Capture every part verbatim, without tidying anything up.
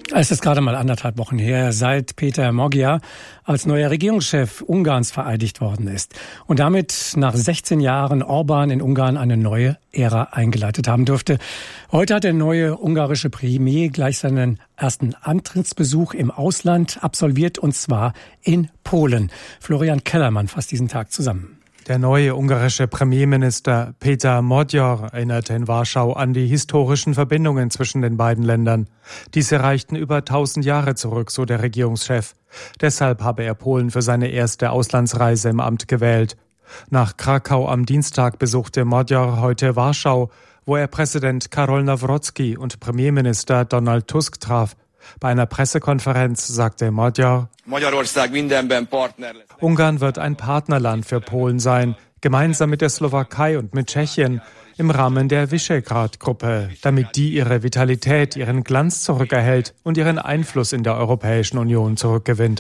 Es ist gerade mal anderthalb Wochen her, seit Peter Magyar als neuer Regierungschef Ungarns vereidigt worden ist und damit nach sechzehn Jahren Orbán in Ungarn eine neue Ära eingeleitet haben dürfte. Heute hat der neue ungarische Premier gleich seinen ersten Antrittsbesuch im Ausland absolviert, und zwar in Polen. Florian Kellermann fasst diesen Tag zusammen. Der neue ungarische Premierminister Peter Magyar erinnerte in Warschau an die historischen Verbindungen zwischen den beiden Ländern. Diese reichten über tausend Jahre zurück, so der Regierungschef. Deshalb habe er Polen für seine erste Auslandsreise im Amt gewählt. Nach Krakau am Dienstag besuchte Magyar heute Warschau, wo er Präsident Karol Nawrocki und Premierminister Donald Tusk traf. Bei einer Pressekonferenz sagte Magyar: Ungarn wird ein Partnerland für Polen sein, gemeinsam mit der Slowakei und mit Tschechien im Rahmen der Visegrad-Gruppe, damit die ihre Vitalität, ihren Glanz zurückerhält und ihren Einfluss in der Europäischen Union zurückgewinnt.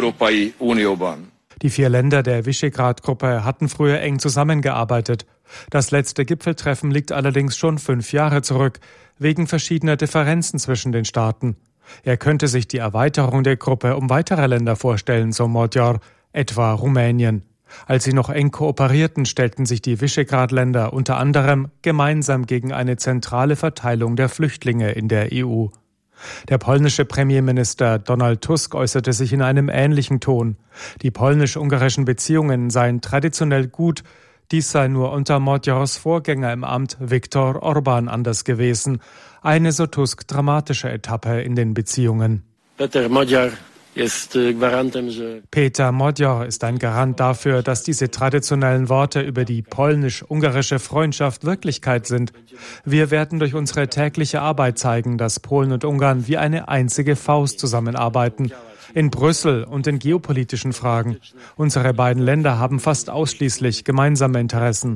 Die vier Länder der Visegrad-Gruppe hatten früher eng zusammengearbeitet. Das letzte Gipfeltreffen liegt allerdings schon fünf Jahre zurück, wegen verschiedener Differenzen zwischen den Staaten. Er könnte sich die Erweiterung der Gruppe um weitere Länder vorstellen, so Magyar, etwa Rumänien. Als sie noch eng kooperierten, stellten sich die Visegrad-Länder unter anderem gemeinsam gegen eine zentrale Verteilung der Flüchtlinge in der E U. Der polnische Premierminister Donald Tusk äußerte sich in einem ähnlichen Ton. Die polnisch-ungarischen Beziehungen seien traditionell gut. Dies sei nur unter Magyars Vorgänger im Amt Viktor Orbán anders gewesen. Eine, so Tusk, dramatische Etappe in den Beziehungen. Peter Magyar ist Garantem, Peter Magyar ist ein Garant dafür, dass diese traditionellen Worte über die polnisch-ungarische Freundschaft Wirklichkeit sind. Wir werden durch unsere tägliche Arbeit zeigen, dass Polen und Ungarn wie eine einzige Faust zusammenarbeiten. In Brüssel und in geopolitischen Fragen. Unsere beiden Länder haben fast ausschließlich gemeinsame Interessen.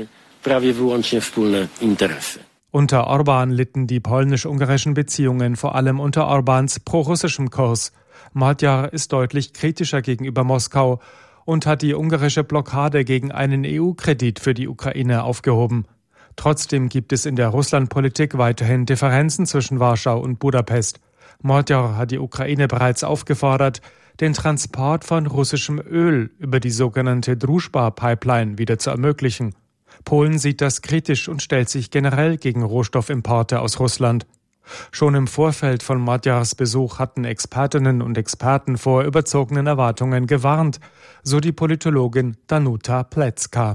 Unter Orbán litten die polnisch-ungarischen Beziehungen vor allem unter Orbáns prorussischem Kurs. Magyar ist deutlich kritischer gegenüber Moskau und hat die ungarische Blockade gegen einen E U-Kredit für die Ukraine aufgehoben. Trotzdem gibt es in der Russlandpolitik weiterhin Differenzen zwischen Warschau und Budapest. Magyar hat die Ukraine bereits aufgefordert, den Transport von russischem Öl über die sogenannte Druzhba-Pipeline wieder zu ermöglichen. Polen sieht das kritisch und stellt sich generell gegen Rohstoffimporte aus Russland. Schon im Vorfeld von Magyars Besuch hatten Expertinnen und Experten vor überzogenen Erwartungen gewarnt, so die Politologin Danuta Plecka.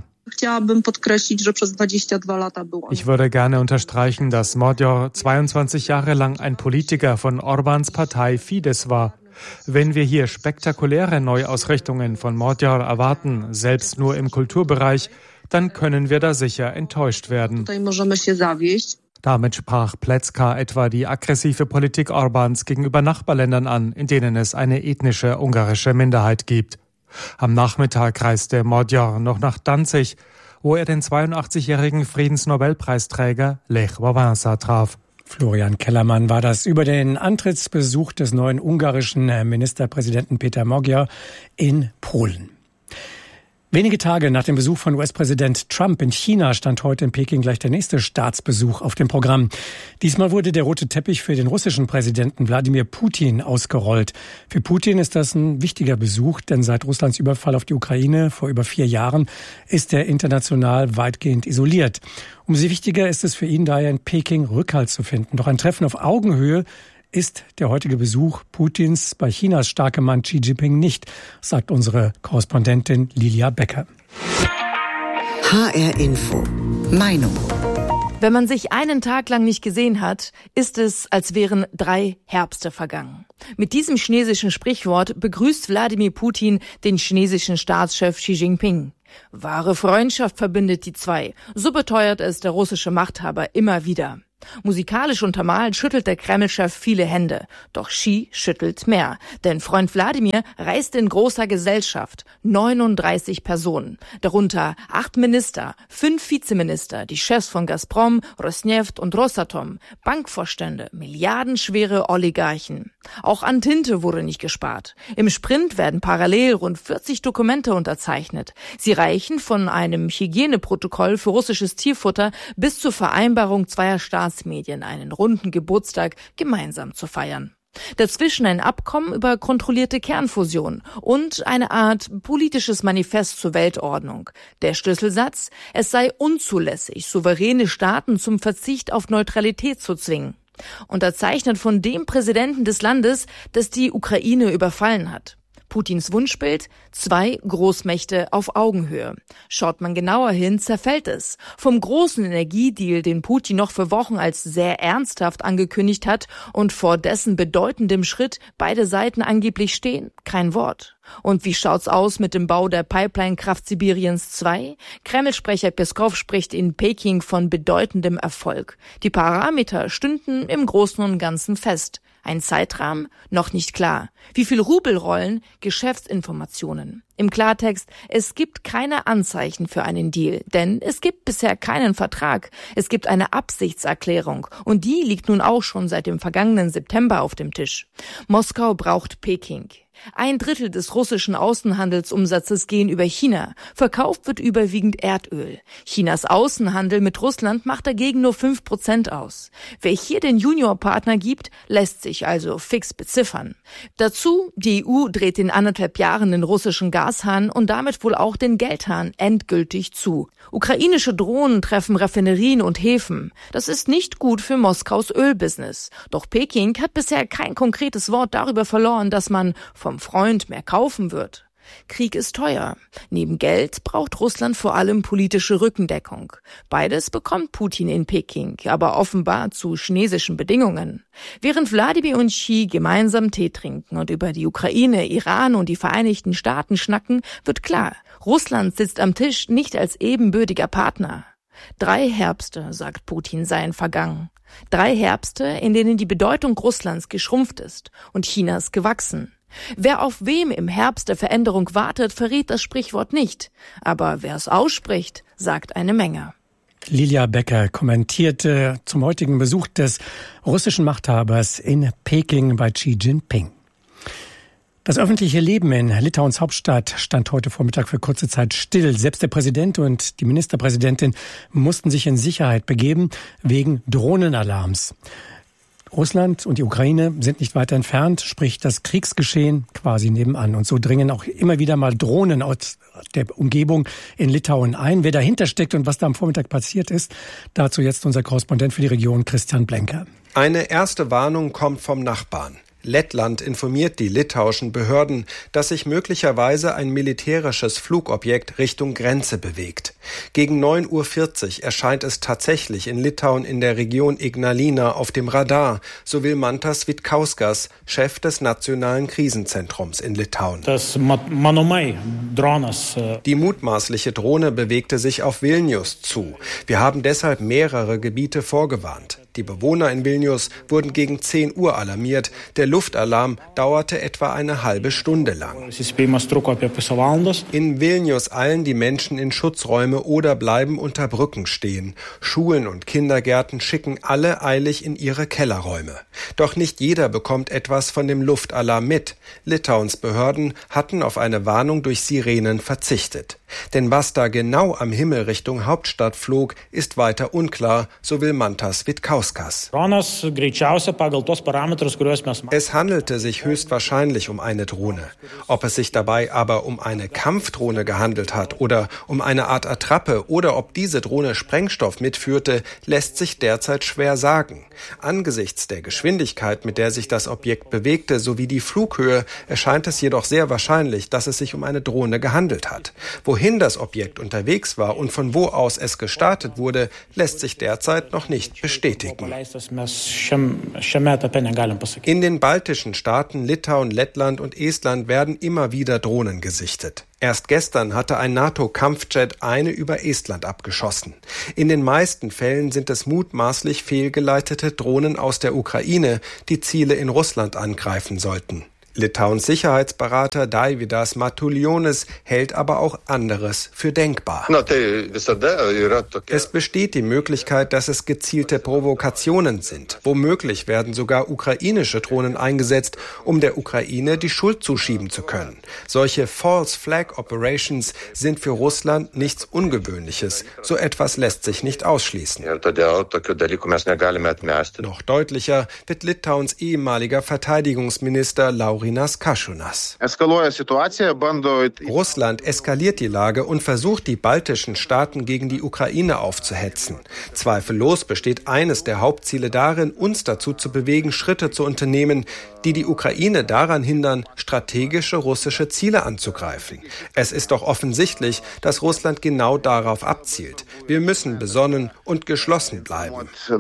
Ich würde gerne unterstreichen, dass Magyar zweiundzwanzig Jahre lang ein Politiker von Orbáns Partei Fidesz war. Wenn wir hier spektakuläre Neuausrichtungen von Magyar erwarten, selbst nur im Kulturbereich, dann können wir da sicher enttäuscht werden. Damit sprach Plecka etwa die aggressive Politik Orbáns gegenüber Nachbarländern an, in denen es eine ethnische ungarische Minderheit gibt. Am Nachmittag reiste Magyar noch nach Danzig, wo er den zweiundachtzigjährigen Friedensnobelpreisträger Lech Wałęsa traf. Florian Kellermann war das über den Antrittsbesuch des neuen ungarischen Ministerpräsidenten Peter Magyar in Polen. Wenige Tage nach dem Besuch von U S-Präsident Trump in China stand heute in Peking gleich der nächste Staatsbesuch auf dem Programm. Diesmal wurde der rote Teppich für den russischen Präsidenten Wladimir Putin ausgerollt. Für Putin ist das ein wichtiger Besuch, denn seit Russlands Überfall auf die Ukraine vor über vier Jahren ist er international weitgehend isoliert. Umso wichtiger ist es für ihn daher, in Peking Rückhalt zu finden. Doch ein Treffen auf Augenhöhe ist der heutige Besuch Putins bei Chinas starkem Mann Xi Jinping nicht, sagt unsere Korrespondentin Lilia Becker. H R Info. Meinung. Wenn man sich einen Tag lang nicht gesehen hat, ist es, als wären drei Herbste vergangen. Mit diesem chinesischen Sprichwort begrüßt Wladimir Putin den chinesischen Staatschef Xi Jinping. Wahre Freundschaft verbindet die zwei, so beteuert es der russische Machthaber immer wieder. Musikalisch untermalt schüttelt der Kreml-Chef viele Hände. Doch Xi schüttelt mehr. Denn Freund Wladimir reist in großer Gesellschaft. neununddreißig Personen. Darunter acht Minister, fünf Vizeminister, die Chefs von Gazprom, Rosneft und Rosatom, Bankvorstände, milliardenschwere Oligarchen. Auch an Tinte wurde nicht gespart. Im Sprint werden parallel rund vierzig Dokumente unterzeichnet. Sie reichen von einem Hygieneprotokoll für russisches Tierfutter bis zur Vereinbarung zweier Staatsmedien, einen runden Geburtstag gemeinsam zu feiern. Dazwischen ein Abkommen über kontrollierte Kernfusion und eine Art politisches Manifest zur Weltordnung. Der Schlüsselsatz: Es sei unzulässig, souveräne Staaten zum Verzicht auf Neutralität zu zwingen. Unterzeichnet von dem Präsidenten des Landes, das die Ukraine überfallen hat. Putins Wunschbild: zwei Großmächte auf Augenhöhe. Schaut man genauer hin, zerfällt es. Vom großen Energiedeal, den Putin noch für Wochen als sehr ernsthaft angekündigt hat und vor dessen bedeutendem Schritt beide Seiten angeblich stehen, kein Wort. Und wie schaut's aus mit dem Bau der Pipeline-Kraft Sibiriens zwei? Kreml-Sprecher Peskow spricht in Peking von bedeutendem Erfolg. Die Parameter stünden im Großen und Ganzen fest. Ein Zeitrahmen? Noch nicht klar. Wie viel Rubel rollen? Geschäftsinformationen. Im Klartext: Es gibt keine Anzeichen für einen Deal, denn es gibt bisher keinen Vertrag. Es gibt eine Absichtserklärung und die liegt nun auch schon seit dem vergangenen September auf dem Tisch. Moskau braucht Peking. Ein Drittel des russischen Außenhandelsumsatzes gehen über China. Verkauft wird überwiegend Erdöl. Chinas Außenhandel mit Russland macht dagegen nur fünf Prozent aus. Wer hier den Juniorpartner gibt, lässt sich also fix beziffern. Dazu: Die E U dreht in anderthalb Jahren den russischen Gashahn und damit wohl auch den Geldhahn endgültig zu. Ukrainische Drohnen treffen Raffinerien und Häfen. Das ist nicht gut für Moskaus Ölbusiness. Doch Peking hat bisher kein konkretes Wort darüber verloren, dass man vom Freund mehr kaufen wird. Krieg ist teuer. Neben Geld braucht Russland vor allem politische Rückendeckung. Beides bekommt Putin in Peking, aber offenbar zu chinesischen Bedingungen. Während Wladimir und Xi gemeinsam Tee trinken und über die Ukraine, Iran und die Vereinigten Staaten schnacken, wird klar: Russland sitzt am Tisch nicht als ebenbürtiger Partner. Drei Herbste, sagt Putin, seien vergangen. Drei Herbste, in denen die Bedeutung Russlands geschrumpft ist und Chinas gewachsen. Wer auf wem im Herbst der Veränderung wartet, verrät das Sprichwort nicht. Aber wer es ausspricht, sagt eine Menge. Lilia Becker kommentierte zum heutigen Besuch des russischen Machthabers in Peking bei Xi Jinping. Das öffentliche Leben in Litauens Hauptstadt stand heute Vormittag für kurze Zeit still. Selbst der Präsident und die Ministerpräsidentin mussten sich in Sicherheit begeben wegen Drohnenalarms. Russland und die Ukraine sind nicht weiter entfernt, sprich das Kriegsgeschehen quasi nebenan. Und so dringen auch immer wieder mal Drohnen aus der Umgebung in Litauen ein. Wer dahinter steckt und was da am Vormittag passiert ist, dazu jetzt unser Korrespondent für die Region Christian Blenker. Eine erste Warnung kommt vom Nachbarn. Lettland informiert die litauischen Behörden, dass sich möglicherweise ein militärisches Flugobjekt Richtung Grenze bewegt. Gegen neun Uhr vierzig erscheint es tatsächlich in Litauen in der Region Ignalina auf dem Radar, so will Mantas Vitkauskas, Chef des Nationalen Krisenzentrums in Litauen. Die mutmaßliche Drohne bewegte sich auf Vilnius zu. Wir haben deshalb mehrere Gebiete vorgewarnt. Die Bewohner in Vilnius wurden gegen zehn Uhr alarmiert. Der Luftalarm dauerte etwa eine halbe Stunde lang. In Vilnius eilen die Menschen in Schutzräume oder bleiben unter Brücken stehen. Schulen und Kindergärten schicken alle eilig in ihre Kellerräume. Doch nicht jeder bekommt etwas von dem Luftalarm mit. Litauens Behörden hatten auf eine Warnung durch Sirenen verzichtet. Denn was da genau am Himmel Richtung Hauptstadt flog, ist weiter unklar, so will Mantas Vitkauskas. Es handelte sich höchstwahrscheinlich um eine Drohne. Ob es sich dabei aber um eine Kampfdrohne gehandelt hat oder um eine Art Attrappe oder ob diese Drohne Sprengstoff mitführte, lässt sich derzeit schwer sagen. Angesichts der Geschwindigkeit, mit der sich das Objekt bewegte, sowie die Flughöhe, erscheint es jedoch sehr wahrscheinlich, dass es sich um eine Drohne gehandelt hat. Wohin das Objekt unterwegs war und von wo aus es gestartet wurde, lässt sich derzeit noch nicht bestätigen. In den baltischen Staaten Litauen, Lettland und Estland werden immer wieder Drohnen gesichtet. Erst gestern hatte ein NATO-Kampfjet eine über Estland abgeschossen. In den meisten Fällen sind es mutmaßlich fehlgeleitete Drohnen aus der Ukraine, die Ziele in Russland angreifen sollten. Litauens Sicherheitsberater Deividas Matulionis hält aber auch anderes für denkbar. Es besteht die Möglichkeit, dass es gezielte Provokationen sind. Womöglich werden sogar ukrainische Drohnen eingesetzt, um der Ukraine die Schuld zuschieben zu können. Solche False Flag Operations sind für Russland nichts Ungewöhnliches. So etwas lässt sich nicht ausschließen. Noch deutlicher wird Litauens ehemaliger Verteidigungsminister Laurinas Kasčiūnas. Russland eskaliert die Lage und versucht, die baltischen Staaten gegen die Ukraine aufzuhetzen. Zweifellos besteht eines der Hauptziele darin, uns dazu zu bewegen, Schritte zu unternehmen, die die Ukraine daran hindern, strategische russische Ziele anzugreifen. Es ist doch offensichtlich, dass Russland genau darauf abzielt. Wir müssen besonnen und geschlossen bleiben.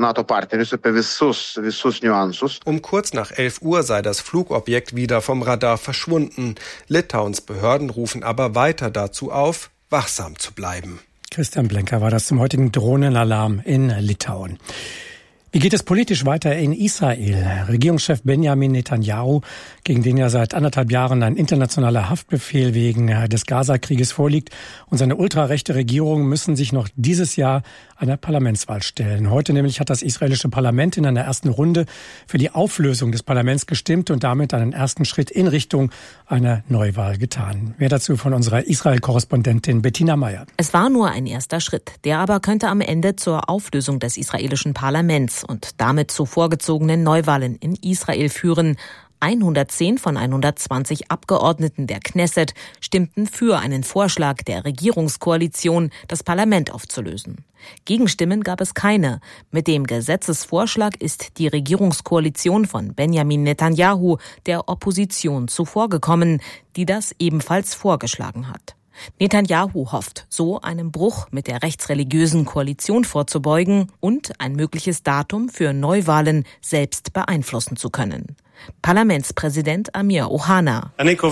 Um kurz nach elf Uhr sei das Flugobjekt wieder vom Radar verschwunden. Litauens Behörden rufen aber weiter dazu auf, wachsam zu bleiben. Christian Blenker war das zum heutigen Drohnenalarm in Litauen. Wie geht es politisch weiter in Israel? Regierungschef Benjamin Netanyahu, gegen den ja seit anderthalb Jahren ein internationaler Haftbefehl wegen des Gaza-Krieges vorliegt, und seine ultrarechte Regierung müssen sich noch dieses Jahr einer Parlamentswahl stellen. Heute nämlich hat das israelische Parlament in einer ersten Runde für die Auflösung des Parlaments gestimmt und damit einen ersten Schritt in Richtung einer Neuwahl getan. Mehr dazu von unserer Israel-Korrespondentin Bettina Meyer. Es war nur ein erster Schritt, der aber könnte am Ende zur Auflösung des israelischen Parlaments und damit zu vorgezogenen Neuwahlen in Israel führen. hundertzehn von hundertzwanzig Abgeordneten der Knesset stimmten für einen Vorschlag der Regierungskoalition, das Parlament aufzulösen. Gegenstimmen gab es keine. Mit dem Gesetzesvorschlag ist die Regierungskoalition von Benjamin Netanyahu der Opposition zuvorgekommen, die das ebenfalls vorgeschlagen hat. Netanyahu hofft, so einem Bruch mit der rechtsreligiösen Koalition vorzubeugen und ein mögliches Datum für Neuwahlen selbst beeinflussen zu können. Parlamentspräsident Amir Ohana.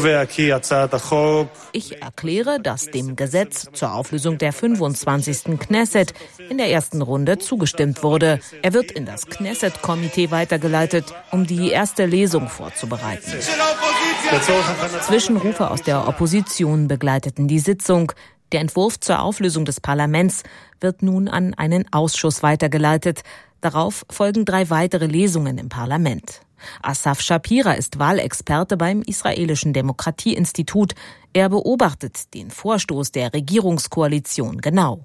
Ich erkläre, dass dem Gesetz zur Auflösung der fünfundzwanzigsten Knesset in der ersten Runde zugestimmt wurde. Er wird in das Knesset-Komitee weitergeleitet, um die erste Lesung vorzubereiten. Zwischenrufe aus der Opposition begleiteten die Sitzung. Der Entwurf zur Auflösung des Parlaments wird nun an einen Ausschuss weitergeleitet. Darauf folgen drei weitere Lesungen im Parlament. Asaf Shapira ist Wahlexperte beim israelischen Demokratieinstitut. Er beobachtet den Vorstoß der Regierungskoalition genau.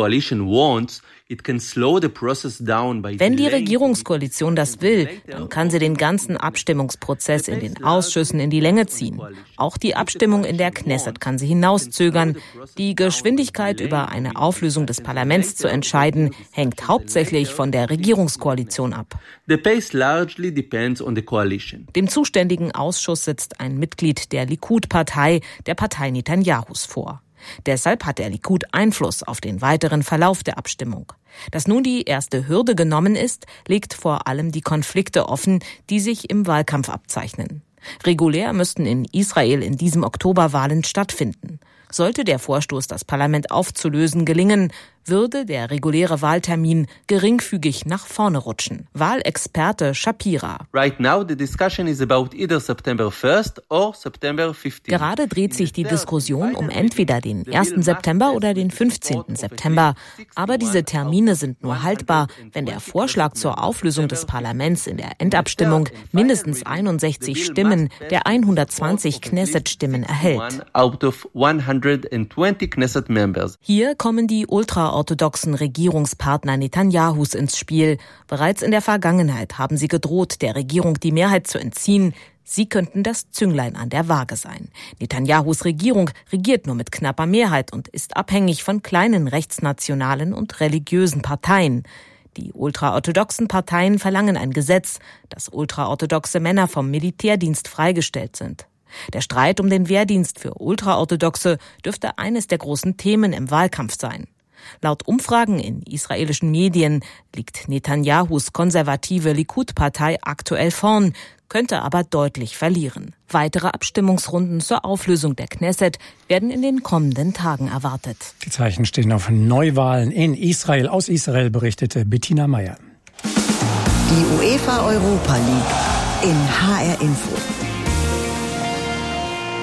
Wenn die Regierungskoalition das will, dann kann sie den ganzen Abstimmungsprozess in den Ausschüssen in die Länge ziehen. Auch die Abstimmung in der Knesset kann sie hinauszögern. Die Geschwindigkeit, über eine Auflösung des Parlaments zu entscheiden, hängt hauptsächlich von der Regierungskoalition ab. Dem zuständigen Ausschuss sitzt ein Mitglied der Likud-Partei, der Partei Netanyahus, vor. Deshalb hat der Likud Einfluss auf den weiteren Verlauf der Abstimmung. Dass nun die erste Hürde genommen ist, legt vor allem die Konflikte offen, die sich im Wahlkampf abzeichnen. Regulär müssten in Israel in diesem Oktober Wahlen stattfinden. Sollte der Vorstoß, das Parlament aufzulösen, gelingen, würde der reguläre Wahltermin geringfügig nach vorne rutschen. Wahlexperte Shapira. Right now the discussion is about either September first or September fifteenth. Gerade dreht sich die Diskussion um entweder den ersten September oder den fünfzehnten September. Aber diese Termine sind nur haltbar, wenn der Vorschlag zur Auflösung des Parlaments in der Endabstimmung mindestens einundsechzig Stimmen der hundertzwanzig Knesset-Stimmen erhält. Hier kommen die ultraorthodoxen Regierungspartner Netanyahus ins Spiel. Bereits in der Vergangenheit haben sie gedroht, der Regierung die Mehrheit zu entziehen. Sie könnten das Zünglein an der Waage sein. Netanyahus Regierung regiert nur mit knapper Mehrheit und ist abhängig von kleinen rechtsnationalen und religiösen Parteien. Die ultraorthodoxen Parteien verlangen ein Gesetz, dass ultraorthodoxe Männer vom Militärdienst freigestellt sind. Der Streit um den Wehrdienst für Ultraorthodoxe dürfte eines der großen Themen im Wahlkampf sein. Laut Umfragen in israelischen Medien liegt Netanyahus konservative Likud-Partei aktuell vorn, könnte aber deutlich verlieren. Weitere Abstimmungsrunden zur Auflösung der Knesset werden in den kommenden Tagen erwartet. Die Zeichen stehen auf Neuwahlen in Israel. Aus Israel berichtete Bettina Meyer. Die UEFA Europa League in H R Info.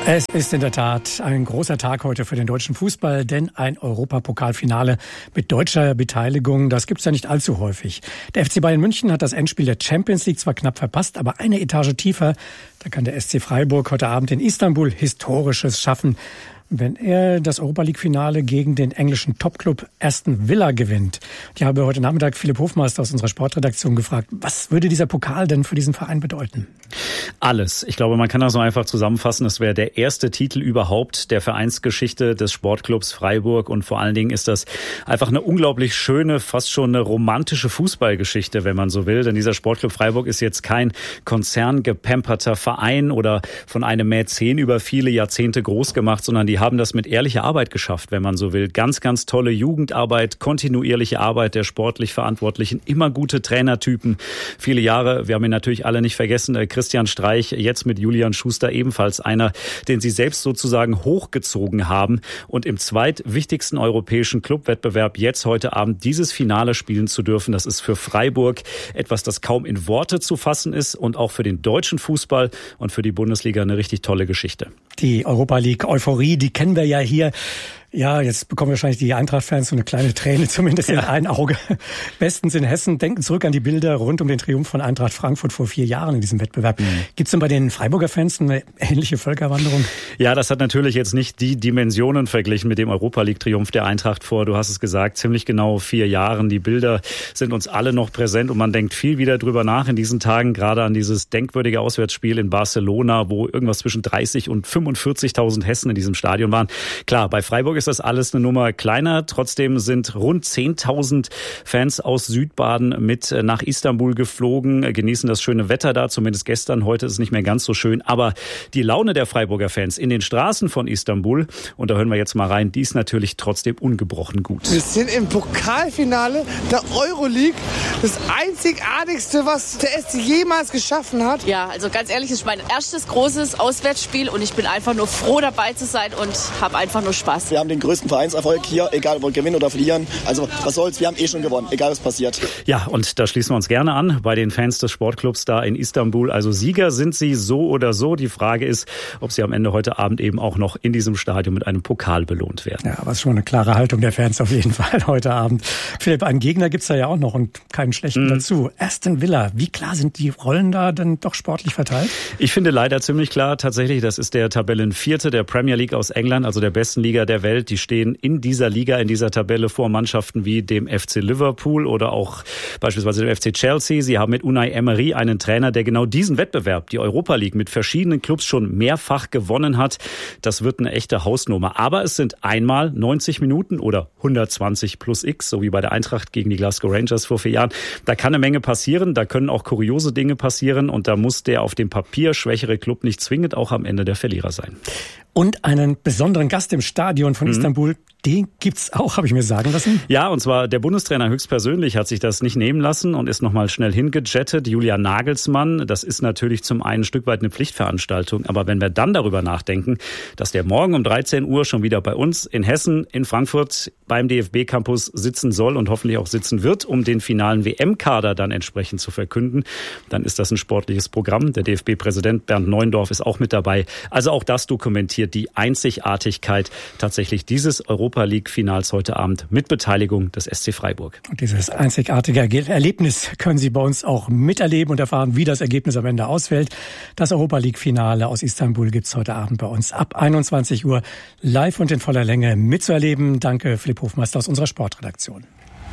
Es ist in der Tat ein großer Tag heute für den deutschen Fußball, denn ein Europapokalfinale mit deutscher Beteiligung, das gibt's ja nicht allzu häufig. Der F C Bayern München hat das Endspiel der Champions League zwar knapp verpasst, aber eine Etage tiefer, da kann der S C Freiburg heute Abend in Istanbul Historisches schaffen, wenn er das Europa-League-Finale gegen den englischen Topclub Aston Villa gewinnt. Ich habe heute Nachmittag Philipp Hofmeister aus unserer Sportredaktion gefragt, was würde dieser Pokal denn für diesen Verein bedeuten? Alles. Ich glaube, man kann das so einfach zusammenfassen. Es wäre der erste Titel überhaupt der Vereinsgeschichte des Sportclubs Freiburg. Und vor allen Dingen ist das einfach eine unglaublich schöne, fast schon eine romantische Fußballgeschichte, wenn man so will. Denn dieser Sportclub Freiburg ist jetzt kein konzerngepamperter Verein oder von einem Mäzen über viele Jahrzehnte groß gemacht, sondern die haben das mit ehrlicher Arbeit geschafft, wenn man so will. Ganz, ganz tolle Jugendarbeit, kontinuierliche Arbeit der sportlich Verantwortlichen, immer gute Trainertypen. Viele Jahre, wir haben ihn natürlich alle nicht vergessen, Christian Streich, jetzt mit Julian Schuster ebenfalls einer, den sie selbst sozusagen hochgezogen haben und im zweitwichtigsten europäischen Clubwettbewerb jetzt heute Abend dieses Finale spielen zu dürfen. Das ist für Freiburg etwas, das kaum in Worte zu fassen ist und auch für den deutschen Fußball und für die Bundesliga eine richtig tolle Geschichte. Die Europa League Euphorie, die kennen wir ja hier. Ja, jetzt bekommen wahrscheinlich die Eintracht-Fans so eine kleine Träne zumindest in ein Auge. Bestens in Hessen. Denken zurück an die Bilder rund um den Triumph von Eintracht Frankfurt vor vier Jahren in diesem Wettbewerb. Mhm. Gibt's denn bei den Freiburger Fans eine ähnliche Völkerwanderung? Ja, das hat natürlich jetzt nicht die Dimensionen verglichen mit dem Europa-League-Triumph der Eintracht vor, du hast es gesagt, ziemlich genau vier Jahren. Die Bilder sind uns alle noch präsent und man denkt viel wieder drüber nach in diesen Tagen, gerade an dieses denkwürdige Auswärtsspiel in Barcelona, wo irgendwas zwischen dreißig und fünfundvierzigtausend Hessen in diesem Stadion waren. Klar, bei Freiburg ist das alles eine Nummer kleiner. Trotzdem sind rund zehntausend Fans aus Südbaden mit nach Istanbul geflogen, genießen das schöne Wetter da, zumindest gestern. Heute ist es nicht mehr ganz so schön. Aber die Laune der Freiburger Fans in den Straßen von Istanbul, und da hören wir jetzt mal rein, die ist natürlich trotzdem ungebrochen gut. Wir sind im Pokalfinale der Euroleague. Das einzigartigste, was der S C jemals geschaffen hat. Ja, also ganz ehrlich, es ist mein erstes großes Auswärtsspiel und ich bin einfach nur froh, dabei zu sein und habe einfach nur Spaß. Wir haben den größten Vereinserfolg hier, egal ob wir gewinnen oder verlieren. Also was soll's, wir haben eh schon gewonnen, egal was passiert. Ja, und da schließen wir uns gerne an bei den Fans des Sportclubs da in Istanbul. Also Sieger sind sie so oder so. Die Frage ist, ob sie am Ende heute Abend eben auch noch in diesem Stadion mit einem Pokal belohnt werden. Ja, aber es ist schon eine klare Haltung der Fans auf jeden Fall heute Abend. Philipp, einen Gegner gibt's da ja auch noch und keinen schlechten mm. dazu. Aston Villa, wie klar sind die Rollen da denn doch sportlich verteilt? Ich finde leider ziemlich klar, tatsächlich, das ist der Tabellenvierte der Premier League aus England, also der besten Liga der Welt. Die stehen in dieser Liga, in dieser Tabelle vor Mannschaften wie dem F C Liverpool oder auch beispielsweise dem F C Chelsea. Sie haben mit Unai Emery einen Trainer, der genau diesen Wettbewerb, die Europa League, mit verschiedenen Clubs schon mehrfach gewonnen hat. Das wird eine echte Hausnummer. Aber es sind einmal neunzig Minuten oder hundertzwanzig plus X, so wie bei der Eintracht gegen die Glasgow Rangers vor vier Jahren. Da kann eine Menge passieren, da können auch kuriose Dinge passieren und da muss der auf dem Papier schwächere Club nicht zwingend auch am Ende der Verlierer sein. Und einen besonderen Gast im Stadion von mhm. Istanbul, den gibt's auch, habe ich mir sagen lassen. Ja, und zwar der Bundestrainer höchstpersönlich hat sich das nicht nehmen lassen und ist nochmal schnell hingejettet. Julian Nagelsmann, das ist natürlich zum einen ein Stück weit eine Pflichtveranstaltung. Aber wenn wir dann darüber nachdenken, dass der morgen um dreizehn Uhr schon wieder bei uns in Hessen, in Frankfurt beim D F B-Campus sitzen soll und hoffentlich auch sitzen wird, um den finalen W M-Kader dann entsprechend zu verkünden, dann ist das ein sportliches Programm. Der D F B-Präsident Bernd Neuendorf ist auch mit dabei. Also auch das dokumentiert die Einzigartigkeit tatsächlich dieses Europa-League-Finals heute Abend mit Beteiligung des S C Freiburg. Und dieses einzigartige Erlebnis können Sie bei uns auch miterleben und erfahren, wie das Ergebnis am Ende ausfällt. Das Europa-League-Finale aus Istanbul gibt's heute Abend bei uns ab einundzwanzig Uhr live und in voller Länge mitzuerleben. Danke, Philipp Hofmeister aus unserer Sportredaktion.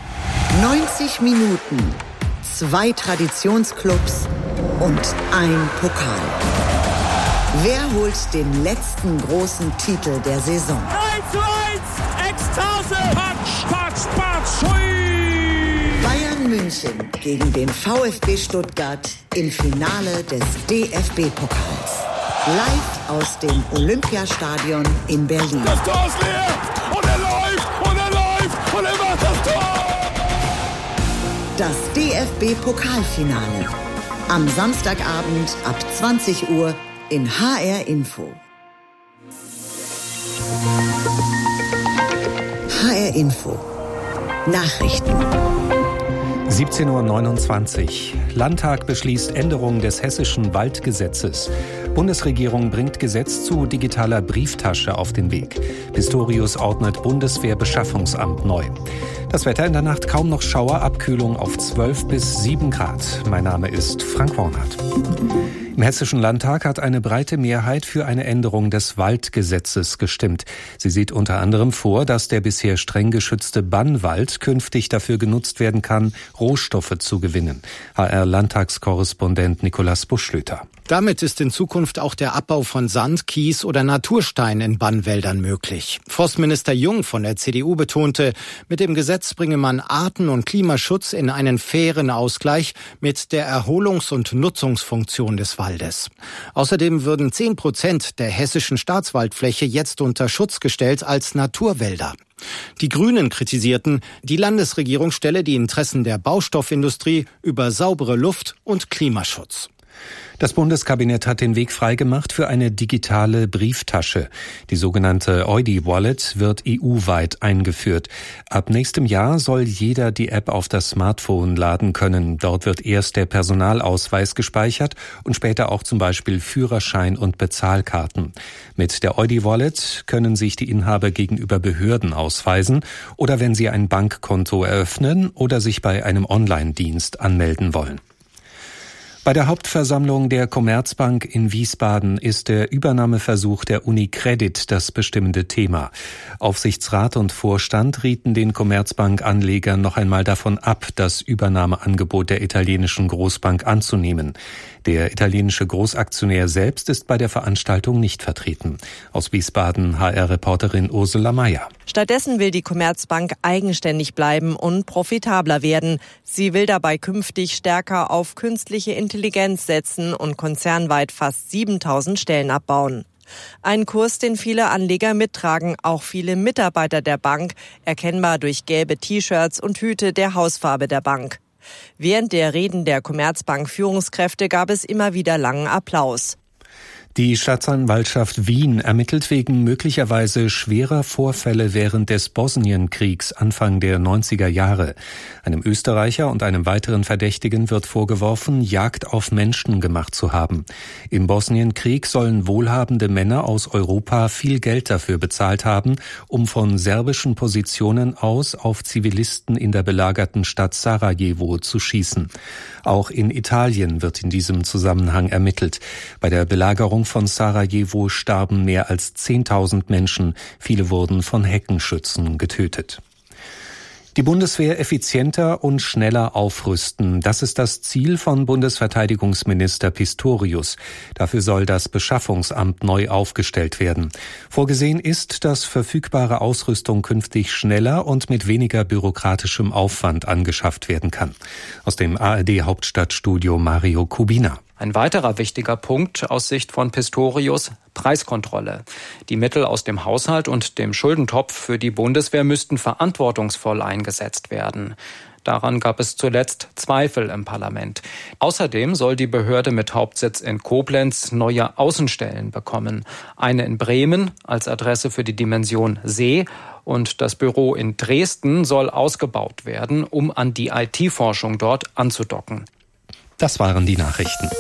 neunzig Minuten, zwei Traditionsclubs und ein Pokal. Wer holt den letzten großen Titel der Saison? eins zu eins, Ekstase! Patsch, patsch, patsch, hui! Bayern München gegen den VfB Stuttgart im Finale des D F B-Pokals. Live aus dem Olympiastadion in Berlin. Das Tor ist leer! Und er läuft! Und er läuft! Und er macht das Tor! Das D F B-Pokalfinale. Am Samstagabend ab zwanzig Uhr in H R Info. H R Info. Nachrichten. siebzehn Uhr neunundzwanzig. Landtag beschließt Änderung des hessischen Waldgesetzes. Bundesregierung bringt Gesetz zu digitaler Brieftasche auf den Weg. Pistorius ordnet Bundeswehrbeschaffungsamt neu. Das Wetter in der Nacht kaum noch Schauer, Abkühlung auf zwölf bis sieben Grad. Mein Name ist Frank Warnert. Im Hessischen Landtag hat eine breite Mehrheit für eine Änderung des Waldgesetzes gestimmt. Sie sieht unter anderem vor, dass der bisher streng geschützte Bannwald künftig dafür genutzt werden kann, Rohstoffe zu gewinnen. H R-Landtagskorrespondent Nikolaus Buschlüter. Damit ist in Zukunft auch der Abbau von Sand, Kies oder Naturstein in Bannwäldern möglich. Forstminister Jung von der C D U betonte, mit dem Gesetz bringe man Arten- und Klimaschutz in einen fairen Ausgleich mit der Erholungs- und Nutzungsfunktion des Waldes. Außerdem würden zehn Prozent der hessischen Staatswaldfläche jetzt unter Schutz gestellt als Naturwälder. Die Grünen kritisierten, die Landesregierung stelle die Interessen der Baustoffindustrie über saubere Luft und Klimaschutz. Das Bundeskabinett hat den Weg freigemacht für eine digitale Brieftasche. Die sogenannte Eudi-Wallet wird E U-weit eingeführt. Ab nächstem Jahr soll jeder die App auf das Smartphone laden können. Dort wird erst der Personalausweis gespeichert und später auch zum Beispiel Führerschein und Bezahlkarten. Mit der Eudi-Wallet können sich die Inhaber gegenüber Behörden ausweisen oder wenn sie ein Bankkonto eröffnen oder sich bei einem Online-Dienst anmelden wollen. Bei der Hauptversammlung der Commerzbank in Wiesbaden ist der Übernahmeversuch der UniCredit das bestimmende Thema. Aufsichtsrat und Vorstand rieten den Commerzbank-Anlegern noch einmal davon ab, das Übernahmeangebot der italienischen Großbank anzunehmen. Der italienische Großaktionär selbst ist bei der Veranstaltung nicht vertreten. Aus Wiesbaden H R-Reporterin Ursula Mayer. Stattdessen will die Commerzbank eigenständig bleiben und profitabler werden. Sie will dabei künftig stärker auf künstliche Intelligenz setzen und konzernweit fast siebentausend Stellen abbauen. Ein Kurs, den viele Anleger mittragen, auch viele Mitarbeiter der Bank, erkennbar durch gelbe T-Shirts und Hüte der Hausfarbe der Bank. Während der Reden der Commerzbank-Führungskräfte gab es immer wieder langen Applaus. Die Staatsanwaltschaft Wien ermittelt wegen möglicherweise schwerer Vorfälle während des Bosnienkriegs Anfang der neunziger Jahre. Einem Österreicher und einem weiteren Verdächtigen wird vorgeworfen, Jagd auf Menschen gemacht zu haben. Im Bosnienkrieg sollen wohlhabende Männer aus Europa viel Geld dafür bezahlt haben, um von serbischen Positionen aus auf Zivilisten in der belagerten Stadt Sarajevo zu schießen. Auch in Italien wird in diesem Zusammenhang ermittelt. Bei der Belagerung von Sarajevo starben mehr als zehntausend Menschen. Viele wurden von Heckenschützen getötet. Die Bundeswehr effizienter und schneller aufrüsten. Das ist das Ziel von Bundesverteidigungsminister Pistorius. Dafür soll das Beschaffungsamt neu aufgestellt werden. Vorgesehen ist, dass verfügbare Ausrüstung künftig schneller und mit weniger bürokratischem Aufwand angeschafft werden kann. Aus dem A R D-Hauptstadtstudio Mario Kubina. Ein weiterer wichtiger Punkt aus Sicht von Pistorius: Preiskontrolle. Die Mittel aus dem Haushalt und dem Schuldentopf für die Bundeswehr müssten verantwortungsvoll eingesetzt werden. Daran gab es zuletzt Zweifel im Parlament. Außerdem soll die Behörde mit Hauptsitz in Koblenz neue Außenstellen bekommen. Eine in Bremen als Adresse für die Dimension See und das Büro in Dresden soll ausgebaut werden, um an die I T-Forschung dort anzudocken. Das waren die Nachrichten.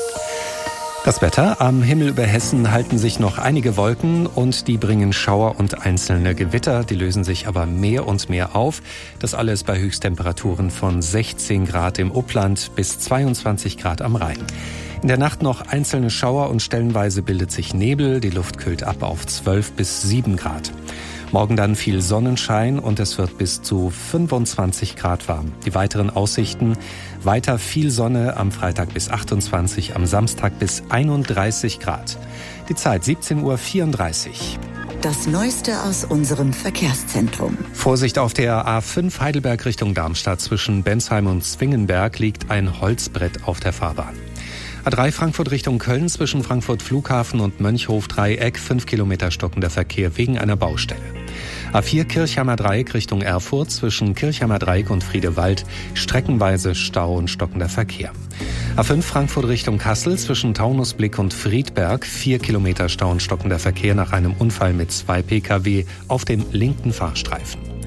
Das Wetter: Am Himmel über Hessen halten sich noch einige Wolken und die bringen Schauer und einzelne Gewitter. Die lösen sich aber mehr und mehr auf. Das alles bei Höchsttemperaturen von sechzehn Grad im Upland bis zweiundzwanzig Grad am Rhein. In der Nacht noch einzelne Schauer und stellenweise bildet sich Nebel. Die Luft kühlt ab auf zwölf bis sieben Grad. Morgen dann viel Sonnenschein und es wird bis zu fünfundzwanzig Grad warm. Die weiteren Aussichten: weiter viel Sonne, am Freitag bis achtundzwanzig, am Samstag bis einunddreißig Grad. Die Zeit siebzehn Uhr vierunddreißig. Das Neueste aus unserem Verkehrszentrum. Vorsicht auf der A fünf Heidelberg Richtung Darmstadt. Zwischen Bensheim und Zwingenberg liegt ein Holzbrett auf der Fahrbahn. A drei Frankfurt Richtung Köln, zwischen Frankfurt Flughafen und Mönchhof-Dreieck, fünf Kilometer stockender Verkehr wegen einer Baustelle. A vier Kirchheimer Dreieck Richtung Erfurt, zwischen Kirchheimer Dreieck und Friedewald, streckenweise Stau und stockender Verkehr. A fünf Frankfurt Richtung Kassel, zwischen Taunusblick und Friedberg, vier Kilometer Stau und stockender Verkehr nach einem Unfall mit zwei Pkw auf dem linken Fahrstreifen.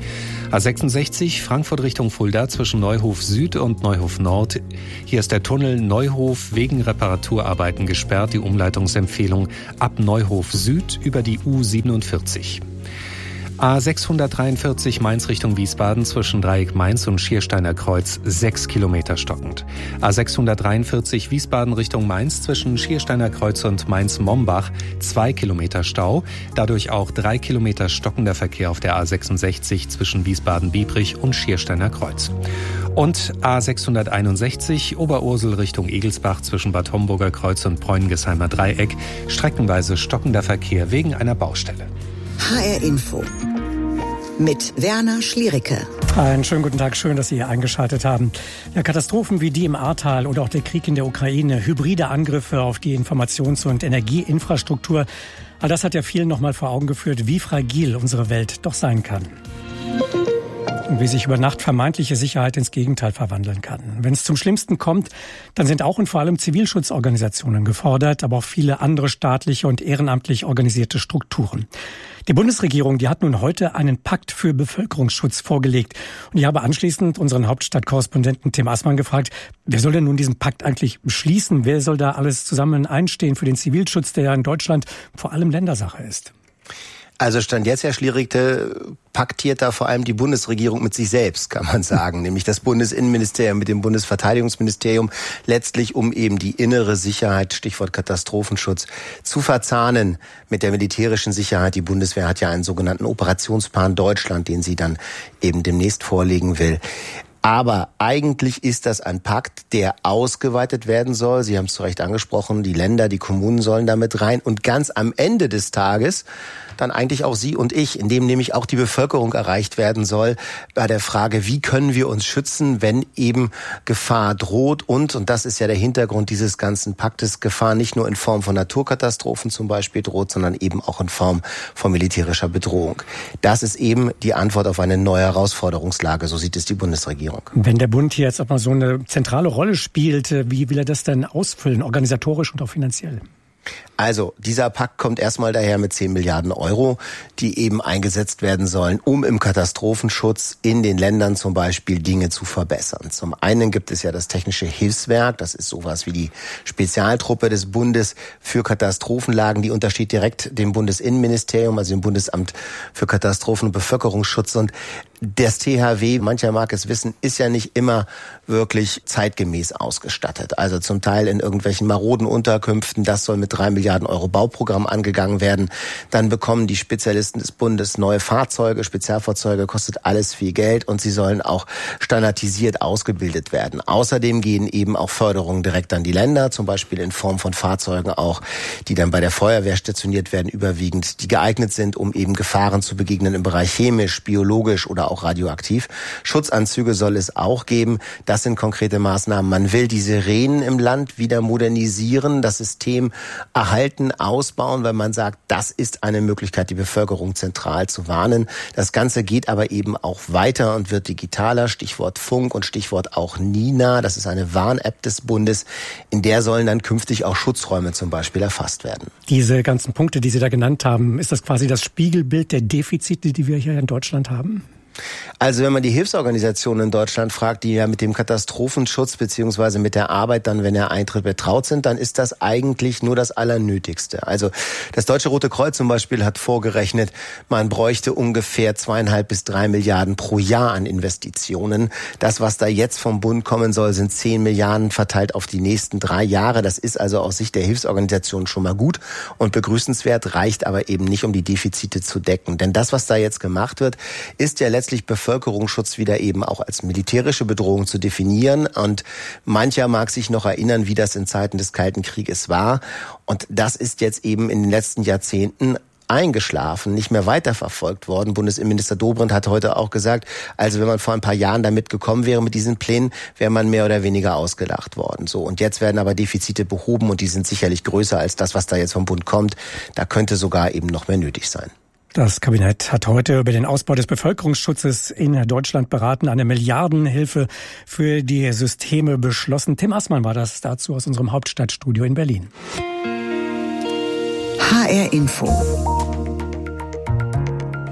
A sechsundsechzig Frankfurt Richtung Fulda zwischen Neuhof Süd und Neuhof Nord. Hier ist der Tunnel Neuhof wegen Reparaturarbeiten gesperrt. Die Umleitungsempfehlung ab Neuhof Süd über die U siebenundvierzig. A sechshundertdreiundvierzig Mainz Richtung Wiesbaden zwischen Dreieck Mainz und Schiersteiner Kreuz sechs Kilometer stockend. A sechshundertdreiundvierzig Wiesbaden Richtung Mainz zwischen Schiersteiner Kreuz und Mainz-Mombach zwei Kilometer Stau. Dadurch auch drei Kilometer stockender Verkehr auf der A sechsundsechzig zwischen Wiesbaden-Biebrich und Schiersteiner Kreuz. Und A sechshunderteinundsechzig Oberursel Richtung Egelsbach zwischen Bad Homburger Kreuz und Bräunigesheimer Dreieck. Streckenweise stockender Verkehr wegen einer Baustelle. H R Info mit Werner Schliericke. Einen schönen guten Tag, schön, dass Sie hier eingeschaltet haben. Ja, Katastrophen wie die im Ahrtal oder auch der Krieg in der Ukraine, hybride Angriffe auf die Informations- und Energieinfrastruktur, all das hat ja vielen noch mal vor Augen geführt, wie fragil unsere Welt doch sein kann. Und wie sich über Nacht vermeintliche Sicherheit ins Gegenteil verwandeln kann. Wenn es zum Schlimmsten kommt, dann sind auch und vor allem Zivilschutzorganisationen gefordert, aber auch viele andere staatliche und ehrenamtlich organisierte Strukturen. Die Bundesregierung, die hat nun heute einen Pakt für Bevölkerungsschutz vorgelegt. Und ich habe anschließend unseren Hauptstadtkorrespondenten Tim Assmann gefragt, wer soll denn nun diesen Pakt eigentlich beschließen? Wer soll da alles zusammen einstehen für den Zivilschutz, der ja in Deutschland vor allem Ländersache ist? Also Stand jetzt, Herr Schliericke, paktiert da vor allem die Bundesregierung mit sich selbst, kann man sagen. Nämlich das Bundesinnenministerium mit dem Bundesverteidigungsministerium, letztlich um eben die innere Sicherheit, Stichwort Katastrophenschutz, zu verzahnen mit der militärischen Sicherheit. Die Bundeswehr hat ja einen sogenannten Operationsplan Deutschland, den sie dann eben demnächst vorlegen will. Aber eigentlich ist das ein Pakt, der ausgeweitet werden soll. Sie haben es zu Recht angesprochen, die Länder, die Kommunen sollen damit rein. Und ganz am Ende des Tages dann eigentlich auch Sie und ich, indem nämlich auch die Bevölkerung erreicht werden soll, bei der Frage, wie können wir uns schützen, wenn eben Gefahr droht. Und, und das ist ja der Hintergrund dieses ganzen Paktes, Gefahr nicht nur in Form von Naturkatastrophen zum Beispiel droht, sondern eben auch in Form von militärischer Bedrohung. Das ist eben die Antwort auf eine neue Herausforderungslage, so sieht es die Bundesregierung. Wenn der Bund hier jetzt auch mal so eine zentrale Rolle spielt, wie will er das denn ausfüllen, organisatorisch und auch finanziell? Also, dieser Pakt kommt erstmal daher mit zehn Milliarden Euro, die eben eingesetzt werden sollen, um im Katastrophenschutz in den Ländern zum Beispiel Dinge zu verbessern. Zum einen gibt es ja das Technische Hilfswerk, das ist sowas wie die Spezialtruppe des Bundes für Katastrophenlagen, die untersteht direkt dem Bundesinnenministerium, also dem Bundesamt für Katastrophen- und Bevölkerungsschutz. Und das T H W, mancher mag es wissen, ist ja nicht immer wirklich zeitgemäß ausgestattet. Also zum Teil in irgendwelchen maroden Unterkünften, das soll mit drei Milliarden Euro Bauprogramm angegangen werden. Dann bekommen die Spezialisten des Bundes neue Fahrzeuge, Spezialfahrzeuge, kostet alles viel Geld und sie sollen auch standardisiert ausgebildet werden. Außerdem gehen eben auch Förderungen direkt an die Länder, zum Beispiel in Form von Fahrzeugen auch, die dann bei der Feuerwehr stationiert werden, überwiegend, die geeignet sind, um eben Gefahren zu begegnen im Bereich chemisch, biologisch oder auch radioaktiv. Schutzanzüge soll es auch geben. Das sind konkrete Maßnahmen. Man will die Sirenen im Land wieder modernisieren, das System erhalten, ausbauen, weil man sagt, das ist eine Möglichkeit, die Bevölkerung zentral zu warnen. Das Ganze geht aber eben auch weiter und wird digitaler. Stichwort Funk und Stichwort auch Nina. Das ist eine Warn-App des Bundes. In der sollen dann künftig auch Schutzräume zum Beispiel erfasst werden. Diese ganzen Punkte, die Sie da genannt haben, ist das quasi das Spiegelbild der Defizite, die wir hier in Deutschland haben? Also wenn man die Hilfsorganisationen in Deutschland fragt, die ja mit dem Katastrophenschutz beziehungsweise mit der Arbeit dann, wenn er eintritt, betraut sind, dann ist das eigentlich nur das Allernötigste. Also das Deutsche Rote Kreuz zum Beispiel hat vorgerechnet, man bräuchte ungefähr zweieinhalb bis drei Milliarden pro Jahr an Investitionen. Das, was da jetzt vom Bund kommen soll, sind zehn Milliarden verteilt auf die nächsten drei Jahre. Das ist also aus Sicht der Hilfsorganisationen schon mal gut und begrüßenswert, reicht aber eben nicht, um die Defizite zu decken. Denn das, was da jetzt gemacht wird, ist ja letztlich Bevölkerungsschutz wieder eben auch als militärische Bedrohung zu definieren. Und mancher mag sich noch erinnern, wie das in Zeiten des Kalten Krieges war. Und das ist jetzt eben in den letzten Jahrzehnten eingeschlafen, nicht mehr weiterverfolgt worden. Bundesinnenminister Dobrindt hat heute auch gesagt, also wenn man vor ein paar Jahren damit gekommen wäre mit diesen Plänen, wäre man mehr oder weniger ausgelacht worden. So, und jetzt werden aber Defizite behoben und die sind sicherlich größer als das, was da jetzt vom Bund kommt. Da könnte sogar eben noch mehr nötig sein. Das Kabinett hat heute über den Ausbau des Bevölkerungsschutzes in Deutschland beraten, eine Milliardenhilfe für die Systeme beschlossen. Tim Assmann war das dazu aus unserem Hauptstadtstudio in Berlin. H R Info.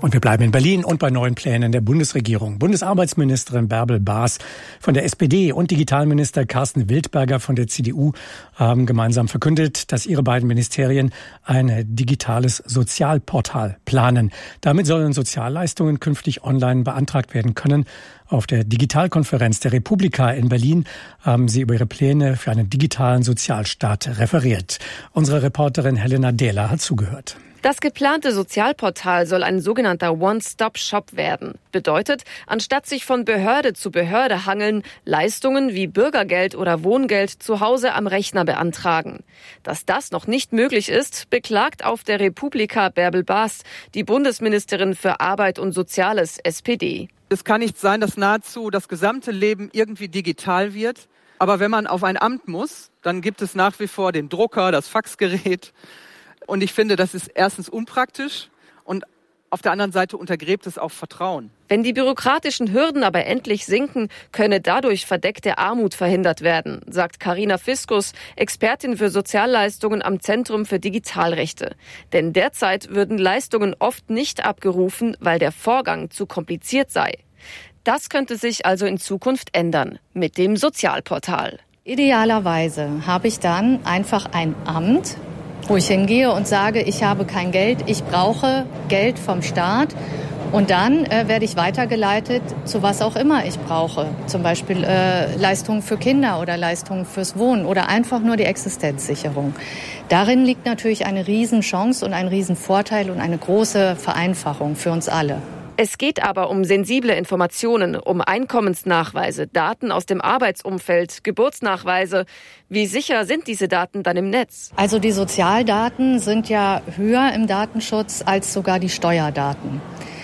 Und wir bleiben in Berlin und bei neuen Plänen der Bundesregierung. Bundesarbeitsministerin Bärbel Baas von der S P D und Digitalminister Carsten Wildberger von der C D U haben gemeinsam verkündet, dass ihre beiden Ministerien ein digitales Sozialportal planen. Damit sollen Sozialleistungen künftig online beantragt werden können. Auf der Digitalkonferenz der Republika in Berlin haben sie über ihre Pläne für einen digitalen Sozialstaat referiert. Unsere Reporterin Helena Dehler hat zugehört. Das geplante Sozialportal soll ein sogenannter One-Stop-Shop werden. Bedeutet, anstatt sich von Behörde zu Behörde hangeln, Leistungen wie Bürgergeld oder Wohngeld zu Hause am Rechner beantragen. Dass das noch nicht möglich ist, beklagt auf der Republika Bärbel Baas, die Bundesministerin für Arbeit und Soziales, S P D. Es kann nicht sein, dass nahezu das gesamte Leben irgendwie digital wird. Aber wenn man auf ein Amt muss, dann gibt es nach wie vor den Drucker, das Faxgerät. Und ich finde, das ist erstens unpraktisch und auf der anderen Seite untergräbt es auch Vertrauen. Wenn die bürokratischen Hürden aber endlich sinken, könne dadurch verdeckte Armut verhindert werden, sagt Carina Fiskus, Expertin für Sozialleistungen am Zentrum für Digitalrechte. Denn derzeit würden Leistungen oft nicht abgerufen, weil der Vorgang zu kompliziert sei. Das könnte sich also in Zukunft ändern mit dem Sozialportal. Idealerweise habe ich dann einfach ein Amt, wo ich hingehe und sage, ich habe kein Geld, ich brauche Geld vom Staat. Und dann äh, werde ich weitergeleitet zu was auch immer ich brauche. Zum Beispiel äh, Leistungen für Kinder oder Leistungen fürs Wohnen oder einfach nur die Existenzsicherung. Darin liegt natürlich eine Riesenchance und ein Riesenvorteil und eine große Vereinfachung für uns alle. Es geht aber um sensible Informationen, um Einkommensnachweise, Daten aus dem Arbeitsumfeld, Geburtsnachweise. Wie sicher sind diese Daten dann im Netz? Also die Sozialdaten sind ja höher im Datenschutz als sogar die Steuerdaten.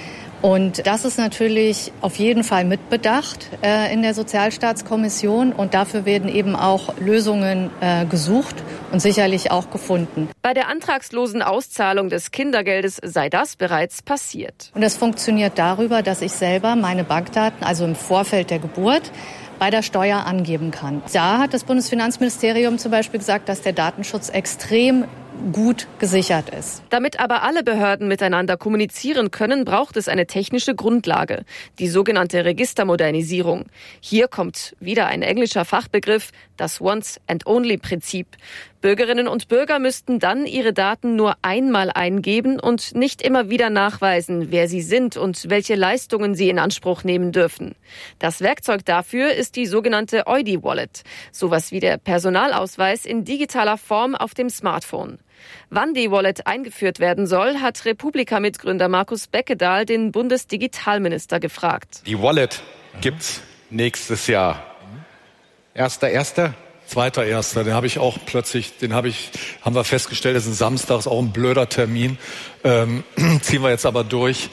Und das ist natürlich auf jeden Fall mitbedacht äh, in der Sozialstaatskommission und dafür werden eben auch Lösungen äh, gesucht und sicherlich auch gefunden. Bei der antragslosen Auszahlung des Kindergeldes sei das bereits passiert. Und das funktioniert darüber, dass ich selber meine Bankdaten, also im Vorfeld der Geburt, bei der Steuer angeben kann. Da hat das Bundesfinanzministerium zum Beispiel gesagt, dass der Datenschutz extrem gut gesichert ist. Damit aber alle Behörden miteinander kommunizieren können, braucht es eine technische Grundlage, die sogenannte Registermodernisierung. Hier kommt wieder ein englischer Fachbegriff, das Once-and-Only-Prinzip. Bürgerinnen und Bürger müssten dann ihre Daten nur einmal eingeben und nicht immer wieder nachweisen, wer sie sind und welche Leistungen sie in Anspruch nehmen dürfen. Das Werkzeug dafür ist die sogenannte O I D I-Wallet, sowas wie der Personalausweis in digitaler Form auf dem Smartphone. Wann die Wallet eingeführt werden soll, hat Republika-Mitgründer Markus Beckedahl den Bundesdigitalminister gefragt. Die Wallet gibt's nächstes Jahr. Erster, erster. Zweiter Erster, den habe ich auch plötzlich, den habe ich, haben wir festgestellt, das ist ein Samstag, ist auch ein blöder Termin. Ähm, ziehen wir jetzt aber durch.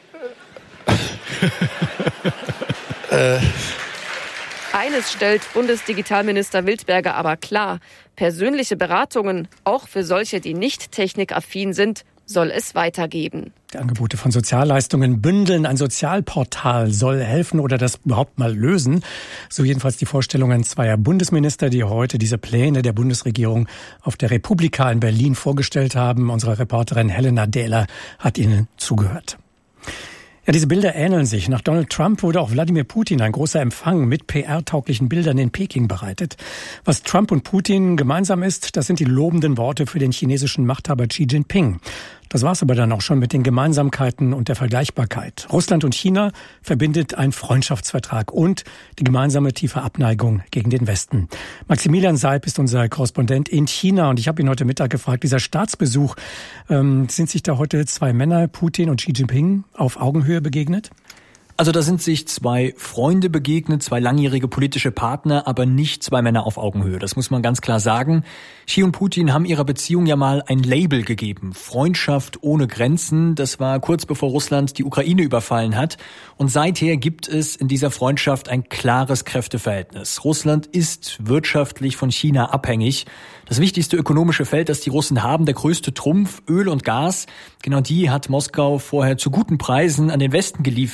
äh. Eines stellt Bundesdigitalminister Wildberger aber klar: Persönliche Beratungen, auch für solche, die nicht technikaffin sind, soll es weitergeben. Die Angebote von Sozialleistungen bündeln. Ein Sozialportal soll helfen oder das überhaupt mal lösen. So jedenfalls die Vorstellungen zweier Bundesminister, die heute diese Pläne der Bundesregierung auf der Republika in Berlin vorgestellt haben. Unsere Reporterin Helena Dehler hat ihnen zugehört. Ja, diese Bilder ähneln sich. Nach Donald Trump wurde auch Wladimir Putin ein großer Empfang mit P R-tauglichen Bildern in Peking bereitet. Was Trump und Putin gemeinsam ist, das sind die lobenden Worte für den chinesischen Machthaber Xi Jinping. Das war's aber dann auch schon mit den Gemeinsamkeiten und der Vergleichbarkeit. Russland und China verbindet ein Freundschaftsvertrag und die gemeinsame tiefe Abneigung gegen den Westen. Maximilian Seib ist unser Korrespondent in China und ich habe ihn heute Mittag gefragt, dieser Staatsbesuch, ähm, sind sich da heute zwei Männer, Putin und Xi Jinping, auf Augenhöhe begegnet? Also da sind sich zwei Freunde begegnet, zwei langjährige politische Partner, aber nicht zwei Männer auf Augenhöhe. Das muss man ganz klar sagen. Xi und Putin haben ihrer Beziehung ja mal ein Label gegeben. Freundschaft ohne Grenzen. Das war kurz bevor Russland die Ukraine überfallen hat. Und seither gibt es in dieser Freundschaft ein klares Kräfteverhältnis. Russland ist wirtschaftlich von China abhängig. Das wichtigste ökonomische Feld, das die Russen haben, der größte Trumpf, Öl und Gas, genau die hat Moskau vorher zu guten Preisen an den Westen geliefert.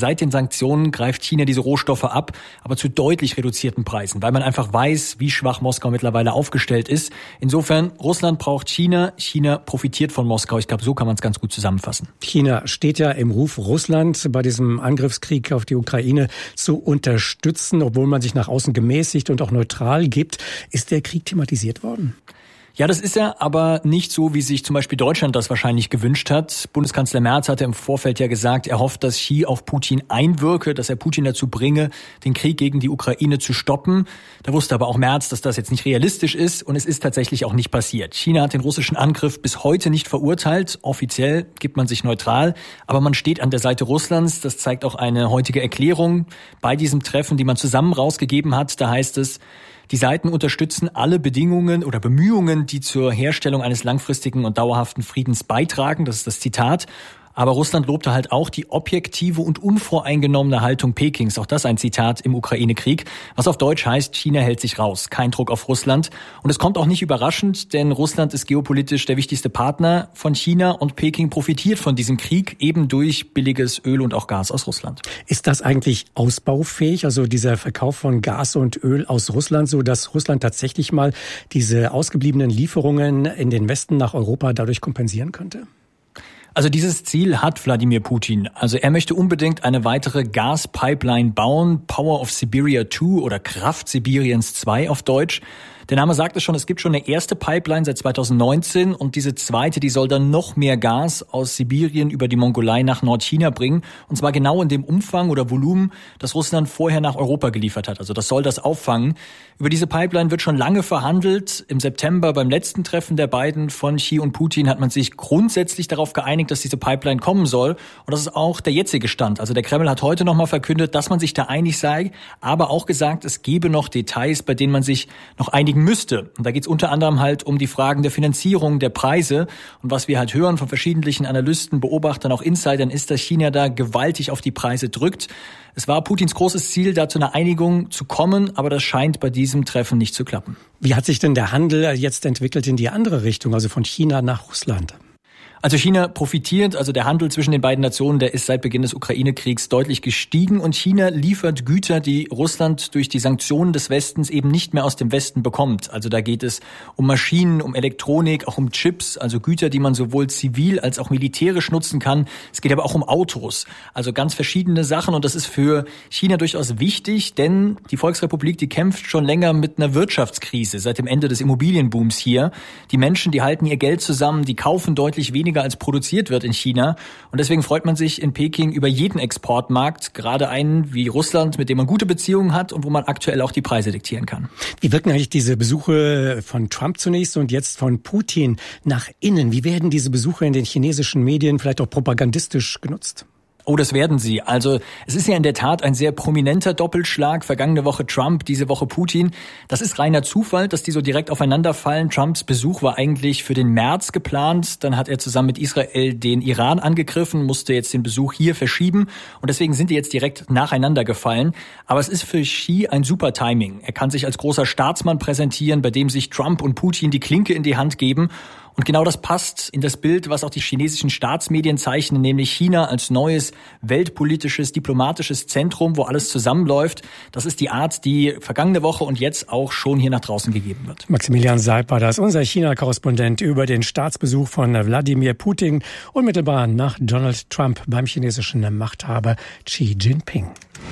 seit den Sanktionen greift China diese Rohstoffe ab, aber zu deutlich reduzierten Preisen, weil man einfach weiß, wie schwach Moskau mittlerweile aufgestellt ist. Insofern, Russland braucht China, China profitiert von Moskau. Ich glaube, so kann man es ganz gut zusammenfassen. China steht ja im Ruf, Russland bei diesem Angriffskrieg auf die Ukraine zu unterstützen, obwohl man sich nach außen gemäßigt und auch neutral gibt. Ist der Krieg thematisiert worden? Ja, das ist er, aber nicht so, wie sich zum Beispiel Deutschland das wahrscheinlich gewünscht hat. Bundeskanzler Merz hatte im Vorfeld ja gesagt, er hofft, dass Xi auf Putin einwirke, dass er Putin dazu bringe, den Krieg gegen die Ukraine zu stoppen. Da wusste aber auch Merz, dass das jetzt nicht realistisch ist und es ist tatsächlich auch nicht passiert. China hat den russischen Angriff bis heute nicht verurteilt. Offiziell gibt man sich neutral, aber man steht an der Seite Russlands. Das zeigt auch eine heutige Erklärung bei diesem Treffen, die man zusammen rausgegeben hat. Da heißt es, die Seiten unterstützen alle Bedingungen oder Bemühungen, die zur Herstellung eines langfristigen und dauerhaften Friedens beitragen. Das ist das Zitat. Aber Russland lobte halt auch die objektive und unvoreingenommene Haltung Pekings. Auch das ein Zitat im Ukraine-Krieg. Was auf Deutsch heißt, China hält sich raus. Kein Druck auf Russland. Und es kommt auch nicht überraschend, denn Russland ist geopolitisch der wichtigste Partner von China und Peking profitiert von diesem Krieg eben durch billiges Öl und auch Gas aus Russland. Ist das eigentlich ausbaufähig, also dieser Verkauf von Gas und Öl aus Russland, so dass Russland tatsächlich mal diese ausgebliebenen Lieferungen in den Westen nach Europa dadurch kompensieren könnte? Also dieses Ziel hat Wladimir Putin. Also er möchte unbedingt eine weitere Gaspipeline bauen, Power of Siberia zwei oder Kraft Sibiriens zwei auf Deutsch. Der Name sagt es schon, es gibt schon eine erste Pipeline seit zweitausendneunzehn und diese zweite, die soll dann noch mehr Gas aus Sibirien über die Mongolei nach Nordchina bringen. Und zwar genau in dem Umfang oder Volumen, das Russland vorher nach Europa geliefert hat. Also das soll das auffangen. Über diese Pipeline wird schon lange verhandelt. Im September beim letzten Treffen der beiden von Xi und Putin hat man sich grundsätzlich darauf geeinigt, dass diese Pipeline kommen soll. Und das ist auch der jetzige Stand. Also der Kreml hat heute nochmal verkündet, dass man sich da einig sei, aber auch gesagt, es gebe noch Details, bei denen man sich noch einigen müsste. Und da geht es unter anderem halt um die Fragen der Finanzierung, der Preise. Und was wir halt hören von verschiedenen Analysten, Beobachtern, auch Insidern, ist, dass China da gewaltig auf die Preise drückt. Es war Putins großes Ziel, da zu einer Einigung zu kommen, aber das scheint bei diesem Treffen nicht zu klappen. Wie hat sich denn der Handel jetzt entwickelt in die andere Richtung, also von China nach Russland? Also China profitiert, also der Handel zwischen den beiden Nationen, der ist seit Beginn des Ukraine-Kriegs deutlich gestiegen und China liefert Güter, die Russland durch die Sanktionen des Westens eben nicht mehr aus dem Westen bekommt. Also da geht es um Maschinen, um Elektronik, auch um Chips, also Güter, die man sowohl zivil als auch militärisch nutzen kann. Es geht aber auch um Autos, also ganz verschiedene Sachen und das ist für China durchaus wichtig, denn die Volksrepublik, die kämpft schon länger mit einer Wirtschaftskrise seit dem Ende des Immobilienbooms hier. Die Menschen, die halten ihr Geld zusammen, die kaufen deutlich weniger als produziert wird in China. Und deswegen freut man sich in Peking über jeden Exportmarkt, gerade einen wie Russland, mit dem man gute Beziehungen hat und wo man aktuell auch die Preise diktieren kann. Wie wirken eigentlich diese Besuche von Trump zunächst und jetzt von Putin nach innen? Wie werden diese Besuche in den chinesischen Medien vielleicht auch propagandistisch genutzt? Oh, das werden sie. Also es ist ja in der Tat ein sehr prominenter Doppelschlag. Vergangene Woche Trump, diese Woche Putin. Das ist reiner Zufall, dass die so direkt aufeinander fallen. Trumps Besuch war eigentlich für den März geplant. Dann hat er zusammen mit Israel den Iran angegriffen, musste jetzt den Besuch hier verschieben. Und deswegen sind die jetzt direkt nacheinander gefallen. Aber es ist für Xi ein super Timing. Er kann sich als großer Staatsmann präsentieren, bei dem sich Trump und Putin die Klinke in die Hand geben. Und genau das passt in das Bild, was auch die chinesischen Staatsmedien zeichnen, nämlich China als neues weltpolitisches, diplomatisches Zentrum, wo alles zusammenläuft. Das ist die Art, die vergangene Woche und jetzt auch schon hier nach draußen gegeben wird. Maximilian Seib war das, unser China-Korrespondent über den Staatsbesuch von Wladimir Putin, unmittelbar nach Donald Trump beim chinesischen Machthaber Xi Jinping.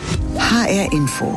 H R Info.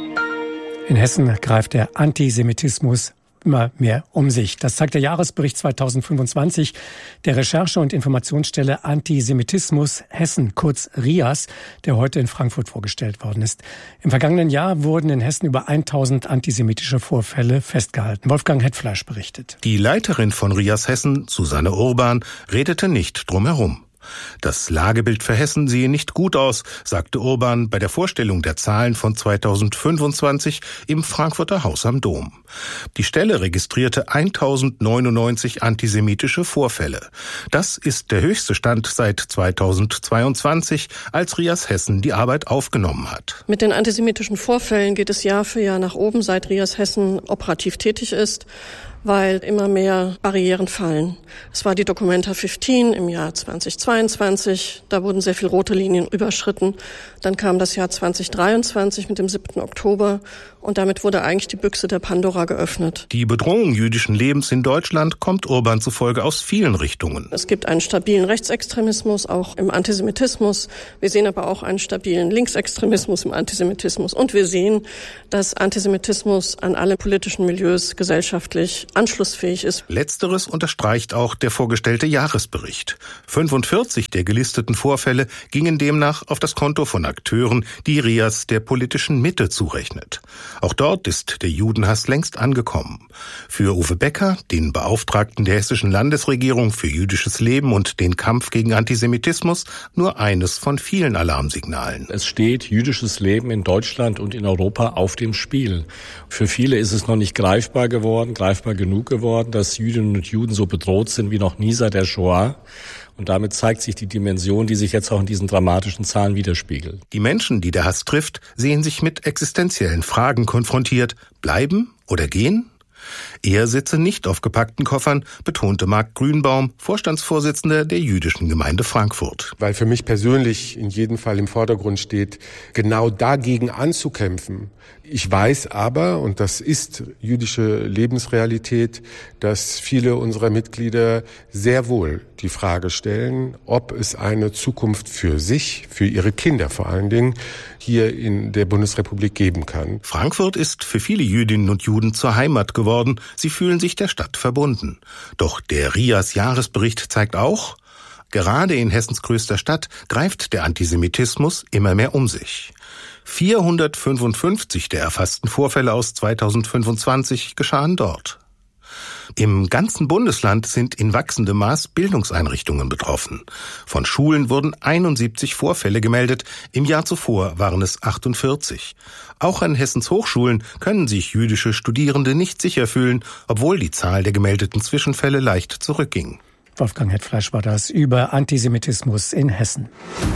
In Hessen greift der Antisemitismus immer mehr um sich. Das zeigt der Jahresbericht zweitausendfünfundzwanzig der Recherche- und Informationsstelle Antisemitismus Hessen, kurz RIAS, der heute in Frankfurt vorgestellt worden ist. Im vergangenen Jahr wurden in Hessen über tausend antisemitische Vorfälle festgehalten. Wolfgang Hetfleisch berichtet. Die Leiterin von RIAS Hessen, Susanne Urban, redete nicht drum herum. Das Lagebild für Hessen sehe nicht gut aus, sagte Urban bei der Vorstellung der Zahlen von zweitausendfünfundzwanzig im Frankfurter Haus am Dom. Die Stelle registrierte tausendneunundneunzig antisemitische Vorfälle. Das ist der höchste Stand seit zweitausendzweiundzwanzig, als RIAS Hessen die Arbeit aufgenommen hat. Mit den antisemitischen Vorfällen geht es Jahr für Jahr nach oben, seit RIAS Hessen operativ tätig ist. weil immer mehr Barrieren fallen. Es war die Documenta fünfzehn im Jahr zweitausendzweiundzwanzig. Da wurden sehr viele rote Linien überschritten. Dann kam das Jahr zweitausenddreiundzwanzig mit dem siebten Oktober. Und damit wurde eigentlich die Büchse der Pandora geöffnet. Die Bedrohung jüdischen Lebens in Deutschland kommt Orban zufolge aus vielen Richtungen. Es gibt einen stabilen Rechtsextremismus, auch im Antisemitismus. Wir sehen aber auch einen stabilen Linksextremismus im Antisemitismus. Und wir sehen, dass Antisemitismus an alle politischen Milieus gesellschaftlich anschlussfähig ist. Letzteres unterstreicht auch der vorgestellte Jahresbericht. fünfundvierzig der gelisteten Vorfälle gingen demnach auf das Konto von Akteuren, die Rias der politischen Mitte zurechnet. Auch dort ist der Judenhass längst angekommen. Für Uwe Becker, den Beauftragten der hessischen Landesregierung für jüdisches Leben und den Kampf gegen Antisemitismus, nur eines von vielen Alarmsignalen. Es steht jüdisches Leben in Deutschland und in Europa auf dem Spiel. Für viele ist es noch nicht greifbar geworden, greifbar genug geworden, dass Jüdinnen und Juden so bedroht sind wie noch nie seit der Shoah. Und damit zeigt sich die Dimension, die sich jetzt auch in diesen dramatischen Zahlen widerspiegelt. Die Menschen, die der Hass trifft, sehen sich mit existenziellen Fragen konfrontiert. Bleiben oder gehen? Er sitze nicht auf gepackten Koffern, betonte Marc Grünbaum, Vorstandsvorsitzender der Jüdischen Gemeinde Frankfurt. Weil für mich persönlich in jedem Fall im Vordergrund steht, genau dagegen anzukämpfen. Ich weiß aber, und das ist jüdische Lebensrealität, dass viele unserer Mitglieder sehr wohl die Frage stellen, ob es eine Zukunft für sich, für ihre Kinder vor allen Dingen, hier in der Bundesrepublik geben kann. Frankfurt ist für viele Jüdinnen und Juden zur Heimat geworden. Sie fühlen sich der Stadt verbunden. Doch der Rias-Jahresbericht zeigt auch, gerade in Hessens größter Stadt greift der Antisemitismus immer mehr um sich. vierhundertfünfundfünfzig der erfassten Vorfälle aus zweitausendfünfundzwanzig geschahen dort. Im ganzen Bundesland sind in wachsendem Maß Bildungseinrichtungen betroffen. Von Schulen wurden einundsiebzig Vorfälle gemeldet, im Jahr zuvor waren es achtundvierzig. Auch an Hessens Hochschulen können sich jüdische Studierende nicht sicher fühlen, obwohl die Zahl der gemeldeten Zwischenfälle leicht zurückging. Wolfgang Hetfleisch war das über Antisemitismus in Hessen.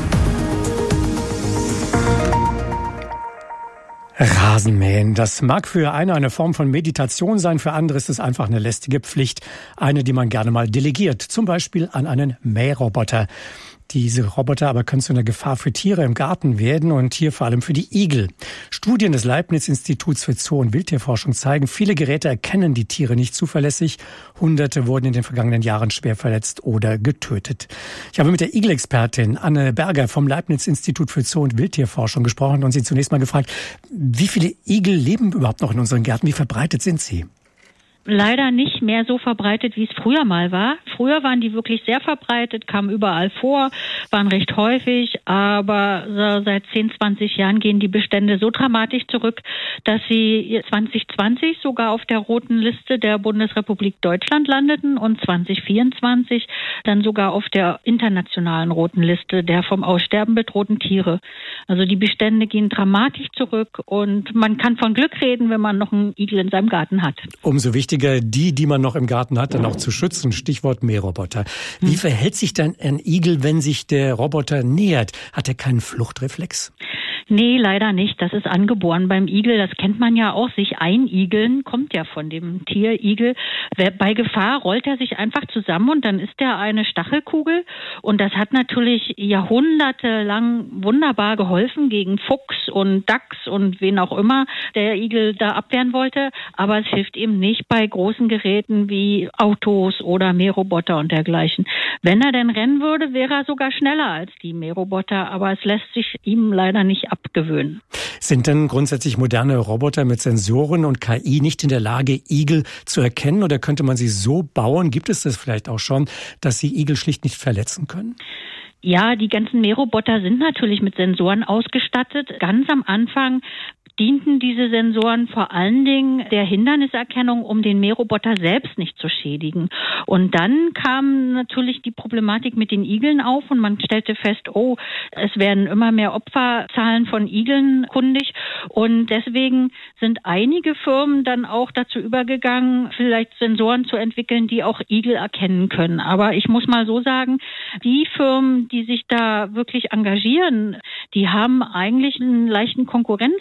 Rasenmähen, das mag für eine eine Form von Meditation sein, für andere ist es einfach eine lästige Pflicht, eine, die man gerne mal delegiert, zum Beispiel an einen Mähroboter. Diese Roboter aber können zu einer Gefahr für Tiere im Garten werden und hier vor allem für die Igel. Studien des Leibniz-Instituts für Zoo- und Wildtierforschung zeigen, viele Geräte erkennen die Tiere nicht zuverlässig. Hunderte wurden in den vergangenen Jahren schwer verletzt oder getötet. Ich habe mit der Igelexpertin Anne Berger vom Leibniz-Institut für Zoo- und Wildtierforschung gesprochen und sie zunächst mal gefragt, wie viele Igel leben überhaupt noch in unseren Gärten? Wie verbreitet sind sie? Leider nicht mehr so verbreitet, wie es früher mal war. Früher waren die wirklich sehr verbreitet, kamen überall vor, waren recht häufig, aber so seit zehn, zwanzig Jahren gehen die Bestände so dramatisch zurück, dass sie zwanzig zwanzig sogar auf der roten Liste der Bundesrepublik Deutschland landeten und zwanzig vierundzwanzig dann sogar auf der internationalen roten Liste der vom Aussterben bedrohten Tiere. Also die Bestände gehen dramatisch zurück und man kann von Glück reden, wenn man noch einen Igel in seinem Garten hat. Umso wichtiger, die, die man noch im Garten hat, dann auch zu schützen. Stichwort Mähroboter. Wie verhält sich dann ein Igel, wenn sich der Roboter nähert? Hat er keinen Fluchtreflex? Nee, leider nicht. Das ist angeboren beim Igel. Das kennt man ja auch. Sich einigeln kommt ja von dem Tier Igel. Bei Gefahr rollt er sich einfach zusammen und dann ist er eine Stachelkugel. Und das hat natürlich jahrhundertelang wunderbar geholfen gegen Fuchs und Dachs und wen auch immer der Igel da abwehren wollte. Aber es hilft ihm nicht bei großen Geräten wie Autos oder Mähroboter und dergleichen. Wenn er denn rennen würde, wäre er sogar schneller als die Mähroboter. Aber es lässt sich ihm leider nicht abgewöhnen. Sind denn grundsätzlich moderne Roboter mit Sensoren und K I nicht in der Lage, Igel zu erkennen? Oder könnte man sie so bauen, gibt es das vielleicht auch schon, dass sie Igel schlicht nicht verletzen können? Ja, die ganzen Mähroboter sind natürlich mit Sensoren ausgestattet. Ganz am Anfang dienten diese Sensoren vor allen Dingen der Hinderniserkennung, um den Mähroboter selbst nicht zu schädigen. Und dann kam natürlich die Problematik mit den Igeln auf und man stellte fest, oh, es werden immer mehr Opferzahlen von Igeln kundig. Und deswegen sind einige Firmen dann auch dazu übergegangen, vielleicht Sensoren zu entwickeln, die auch Igel erkennen können. Aber ich muss mal so sagen, die Firmen, die sich da wirklich engagieren, die haben eigentlich einen leichten Konkurrenznachteil.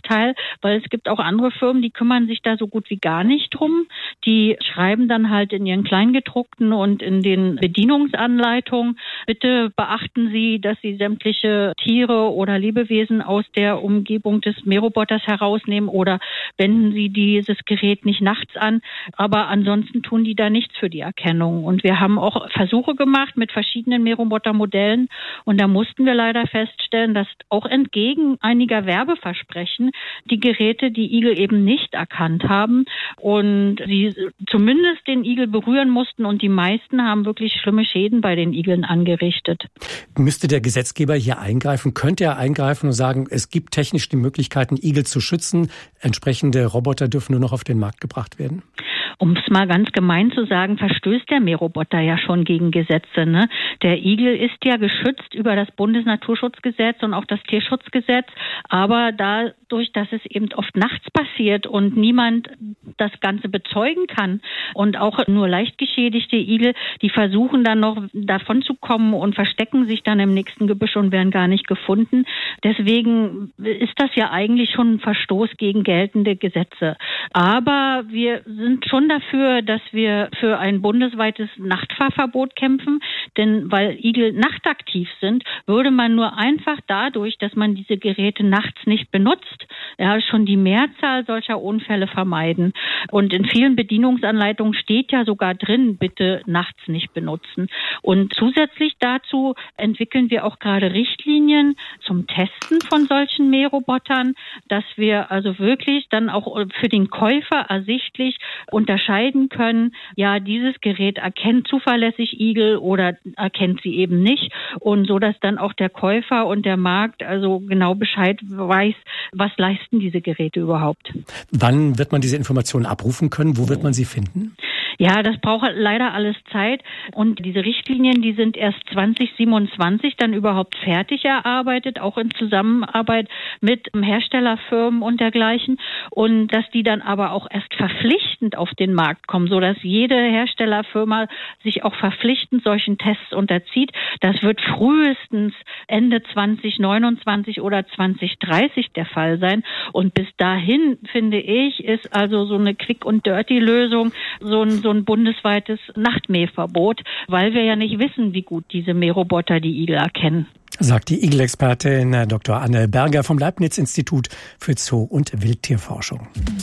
Gegenteil, weil es gibt auch andere Firmen, die kümmern sich da so gut wie gar nicht drum. Die schreiben dann halt in ihren Kleingedruckten und in den Bedienungsanleitungen, bitte beachten Sie, dass Sie sämtliche Tiere oder Lebewesen aus der Umgebung des Mähroboters herausnehmen oder wenden Sie dieses Gerät nicht nachts an. Aber ansonsten tun die da nichts für die Erkennung. Und wir haben auch Versuche gemacht mit verschiedenen Mähroboter-Modellen und da mussten wir leider feststellen, dass auch entgegen einiger Werbeversprechen die Geräte die Igel eben nicht erkannt haben und sie zumindest den Igel berühren mussten und die meisten haben wirklich schlimme Schäden bei den Igeln angerichtet. Müsste der Gesetzgeber hier eingreifen? Könnte er eingreifen und sagen, es gibt technisch die Möglichkeiten, Igel zu schützen? Entsprechende Roboter dürfen nur noch auf den Markt gebracht werden? Um es mal ganz gemein zu sagen, verstößt der Mähroboter ja schon gegen Gesetze. Ne? Der Igel ist ja geschützt über das Bundesnaturschutzgesetz und auch das Tierschutzgesetz. Aber dadurch, dass es eben oft nachts passiert und niemand das Ganze bezeugen kann und auch nur leicht geschädigte Igel, die versuchen dann noch davon zu kommen und verstecken sich dann im nächsten Gebüsch und werden gar nicht gefunden. Deswegen ist das ja eigentlich schon ein Verstoß gegen geltende Gesetze. Aber wir sind schon dafür, dass wir für ein bundesweites Nachtfahrverbot kämpfen, denn weil Igel nachtaktiv sind, würde man nur einfach dadurch, dass man diese Geräte nachts nicht benutzt, ja, schon die Mehrzahl solcher Unfälle vermeiden. Und in vielen Bedienungsanleitungen steht ja sogar drin, bitte nachts nicht benutzen. Und zusätzlich dazu entwickeln wir auch gerade Richtlinien zum Testen von solchen Mährobotern, dass wir also wirklich dann auch für den Käufer ersichtlich unterscheiden können, ja, dieses Gerät erkennt zuverlässig Igel oder erkennt sie eben nicht und so, dass dann auch der Käufer und der Markt also genau Bescheid weiß, was leisten diese Geräte überhaupt. Wann wird man diese Informationen abrufen können? Wo wird man sie finden? Ja, das braucht leider alles Zeit und diese Richtlinien, die sind erst zwanzig siebenundzwanzig dann überhaupt fertig erarbeitet, auch in Zusammenarbeit mit Herstellerfirmen und dergleichen und dass die dann aber auch erst verpflichtend auf den Markt kommen, so dass jede Herstellerfirma sich auch verpflichtend solchen Tests unterzieht. Das wird frühestens Ende zwanzig neunundzwanzig oder zwanzig dreißig der Fall sein und bis dahin, finde ich, ist also so eine Quick- und Dirty-Lösung so ein, so ein bundesweites Nachtmähverbot, weil wir ja nicht wissen, wie gut diese Mähroboter die Igel erkennen. Sagt die Igelexpertin Doktor Anne Berger vom Leibniz-Institut für Zoo- und Wildtierforschung.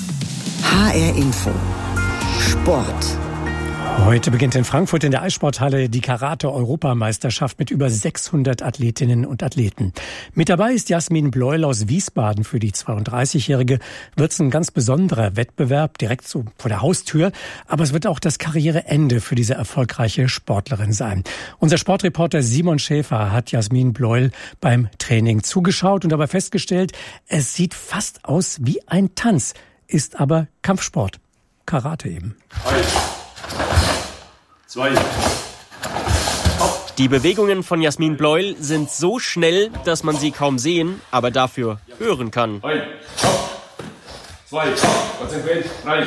H R Info. Sport. Heute beginnt in Frankfurt in der Eissporthalle die Karate-Europameisterschaft mit über sechshundert Athletinnen und Athleten. Mit dabei ist Jasmin Bleuel aus Wiesbaden. Für die zweiunddreißigjährige wird es ein ganz besonderer Wettbewerb, direkt so vor der Haustür. Aber es wird auch das Karriereende für diese erfolgreiche Sportlerin sein. Unser Sportreporter Simon Schäfer hat Jasmin Bleuel beim Training zugeschaut und dabei festgestellt, es sieht fast aus wie ein Tanz, ist aber Kampfsport. Karate eben. Zwei. Die Bewegungen von Jasmin Bleuel sind so schnell, dass man sie kaum sehen, aber dafür hören kann. Ein, zwei, konzentriert, drei.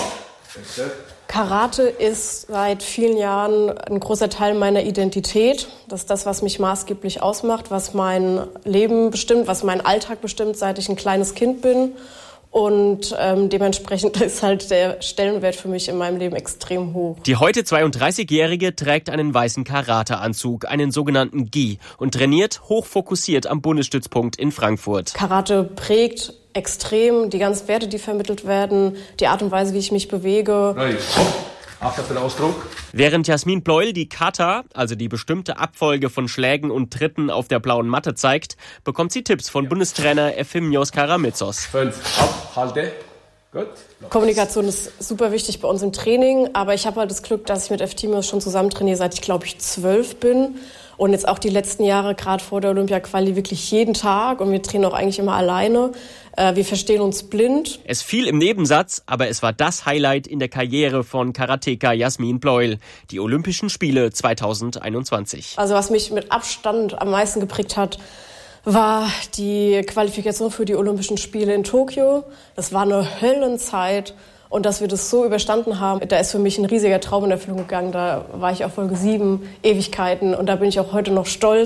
Karate ist seit vielen Jahren ein großer Teil meiner Identität. Das ist das, was mich maßgeblich ausmacht, was mein Leben bestimmt, was meinen Alltag bestimmt, seit ich ein kleines Kind bin. Und ähm, dementsprechend ist halt der Stellenwert für mich in meinem Leben extrem hoch. Die heute zweiunddreißigjährige trägt einen weißen Karateanzug, einen sogenannten Gi, und trainiert hochfokussiert am Bundesstützpunkt in Frankfurt. Karate prägt extrem die ganzen Werte, die vermittelt werden, die Art und Weise, wie ich mich bewege. Nein. Acht auf den Ausdruck. Während Jasmin Bleuel die Kata, also die bestimmte Abfolge von Schlägen und Tritten auf der blauen Matte zeigt, bekommt sie Tipps von Bundestrainer Efimios Karamitsos. Fünf, ab, halte. Gut. Kommunikation ist super wichtig bei uns im Training, aber ich habe halt das Glück, dass ich mit Efimios schon zusammen trainiere, seit ich glaube ich zwölf bin. Und jetzt auch die letzten Jahre, gerade vor der Olympia-Quali, wirklich jeden Tag. Und wir trainieren auch eigentlich immer alleine. Äh, wir verstehen uns blind. Es fiel im Nebensatz, aber es war das Highlight in der Karriere von Karateka Jasmin Bleuel. Die Olympischen Spiele zweitausendeinundzwanzig. Also was mich mit Abstand am meisten geprägt hat, war die Qualifikation für die Olympischen Spiele in Tokio. Das war eine Höllenzeit. Und dass wir das so überstanden haben, da ist für mich ein riesiger Traum in Erfüllung gegangen. Da war ich auf Folge sieben, Ewigkeiten. Und da bin ich auch heute noch stolz,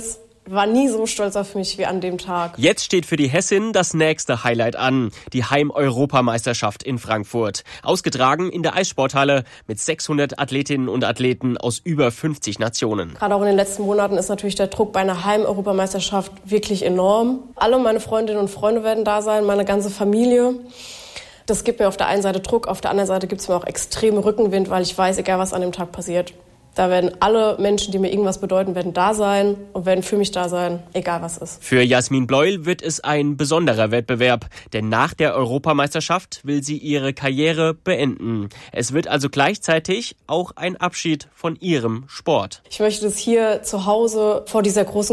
war nie so stolz auf mich wie an dem Tag. Jetzt steht für die Hessin das nächste Highlight an, die Heim-Europameisterschaft in Frankfurt. Ausgetragen in der Eissporthalle mit sechshundert Athletinnen und Athleten aus über fünfzig Nationen. Gerade auch in den letzten Monaten ist natürlich der Druck bei einer Heim-Europameisterschaft wirklich enorm. Alle meine Freundinnen und Freunde werden da sein, meine ganze Familie. Das gibt mir auf der einen Seite Druck, auf der anderen Seite gibt es mir auch extreme Rückenwind, weil ich weiß, egal was an dem Tag passiert. Da werden alle Menschen, die mir irgendwas bedeuten, werden da sein und werden für mich da sein, egal was ist. Für Jasmin Bleuel wird es ein besonderer Wettbewerb, denn nach der Europameisterschaft will sie ihre Karriere beenden. Es wird also gleichzeitig auch ein Abschied von ihrem Sport. Ich möchte es hier zu Hause vor dieser großen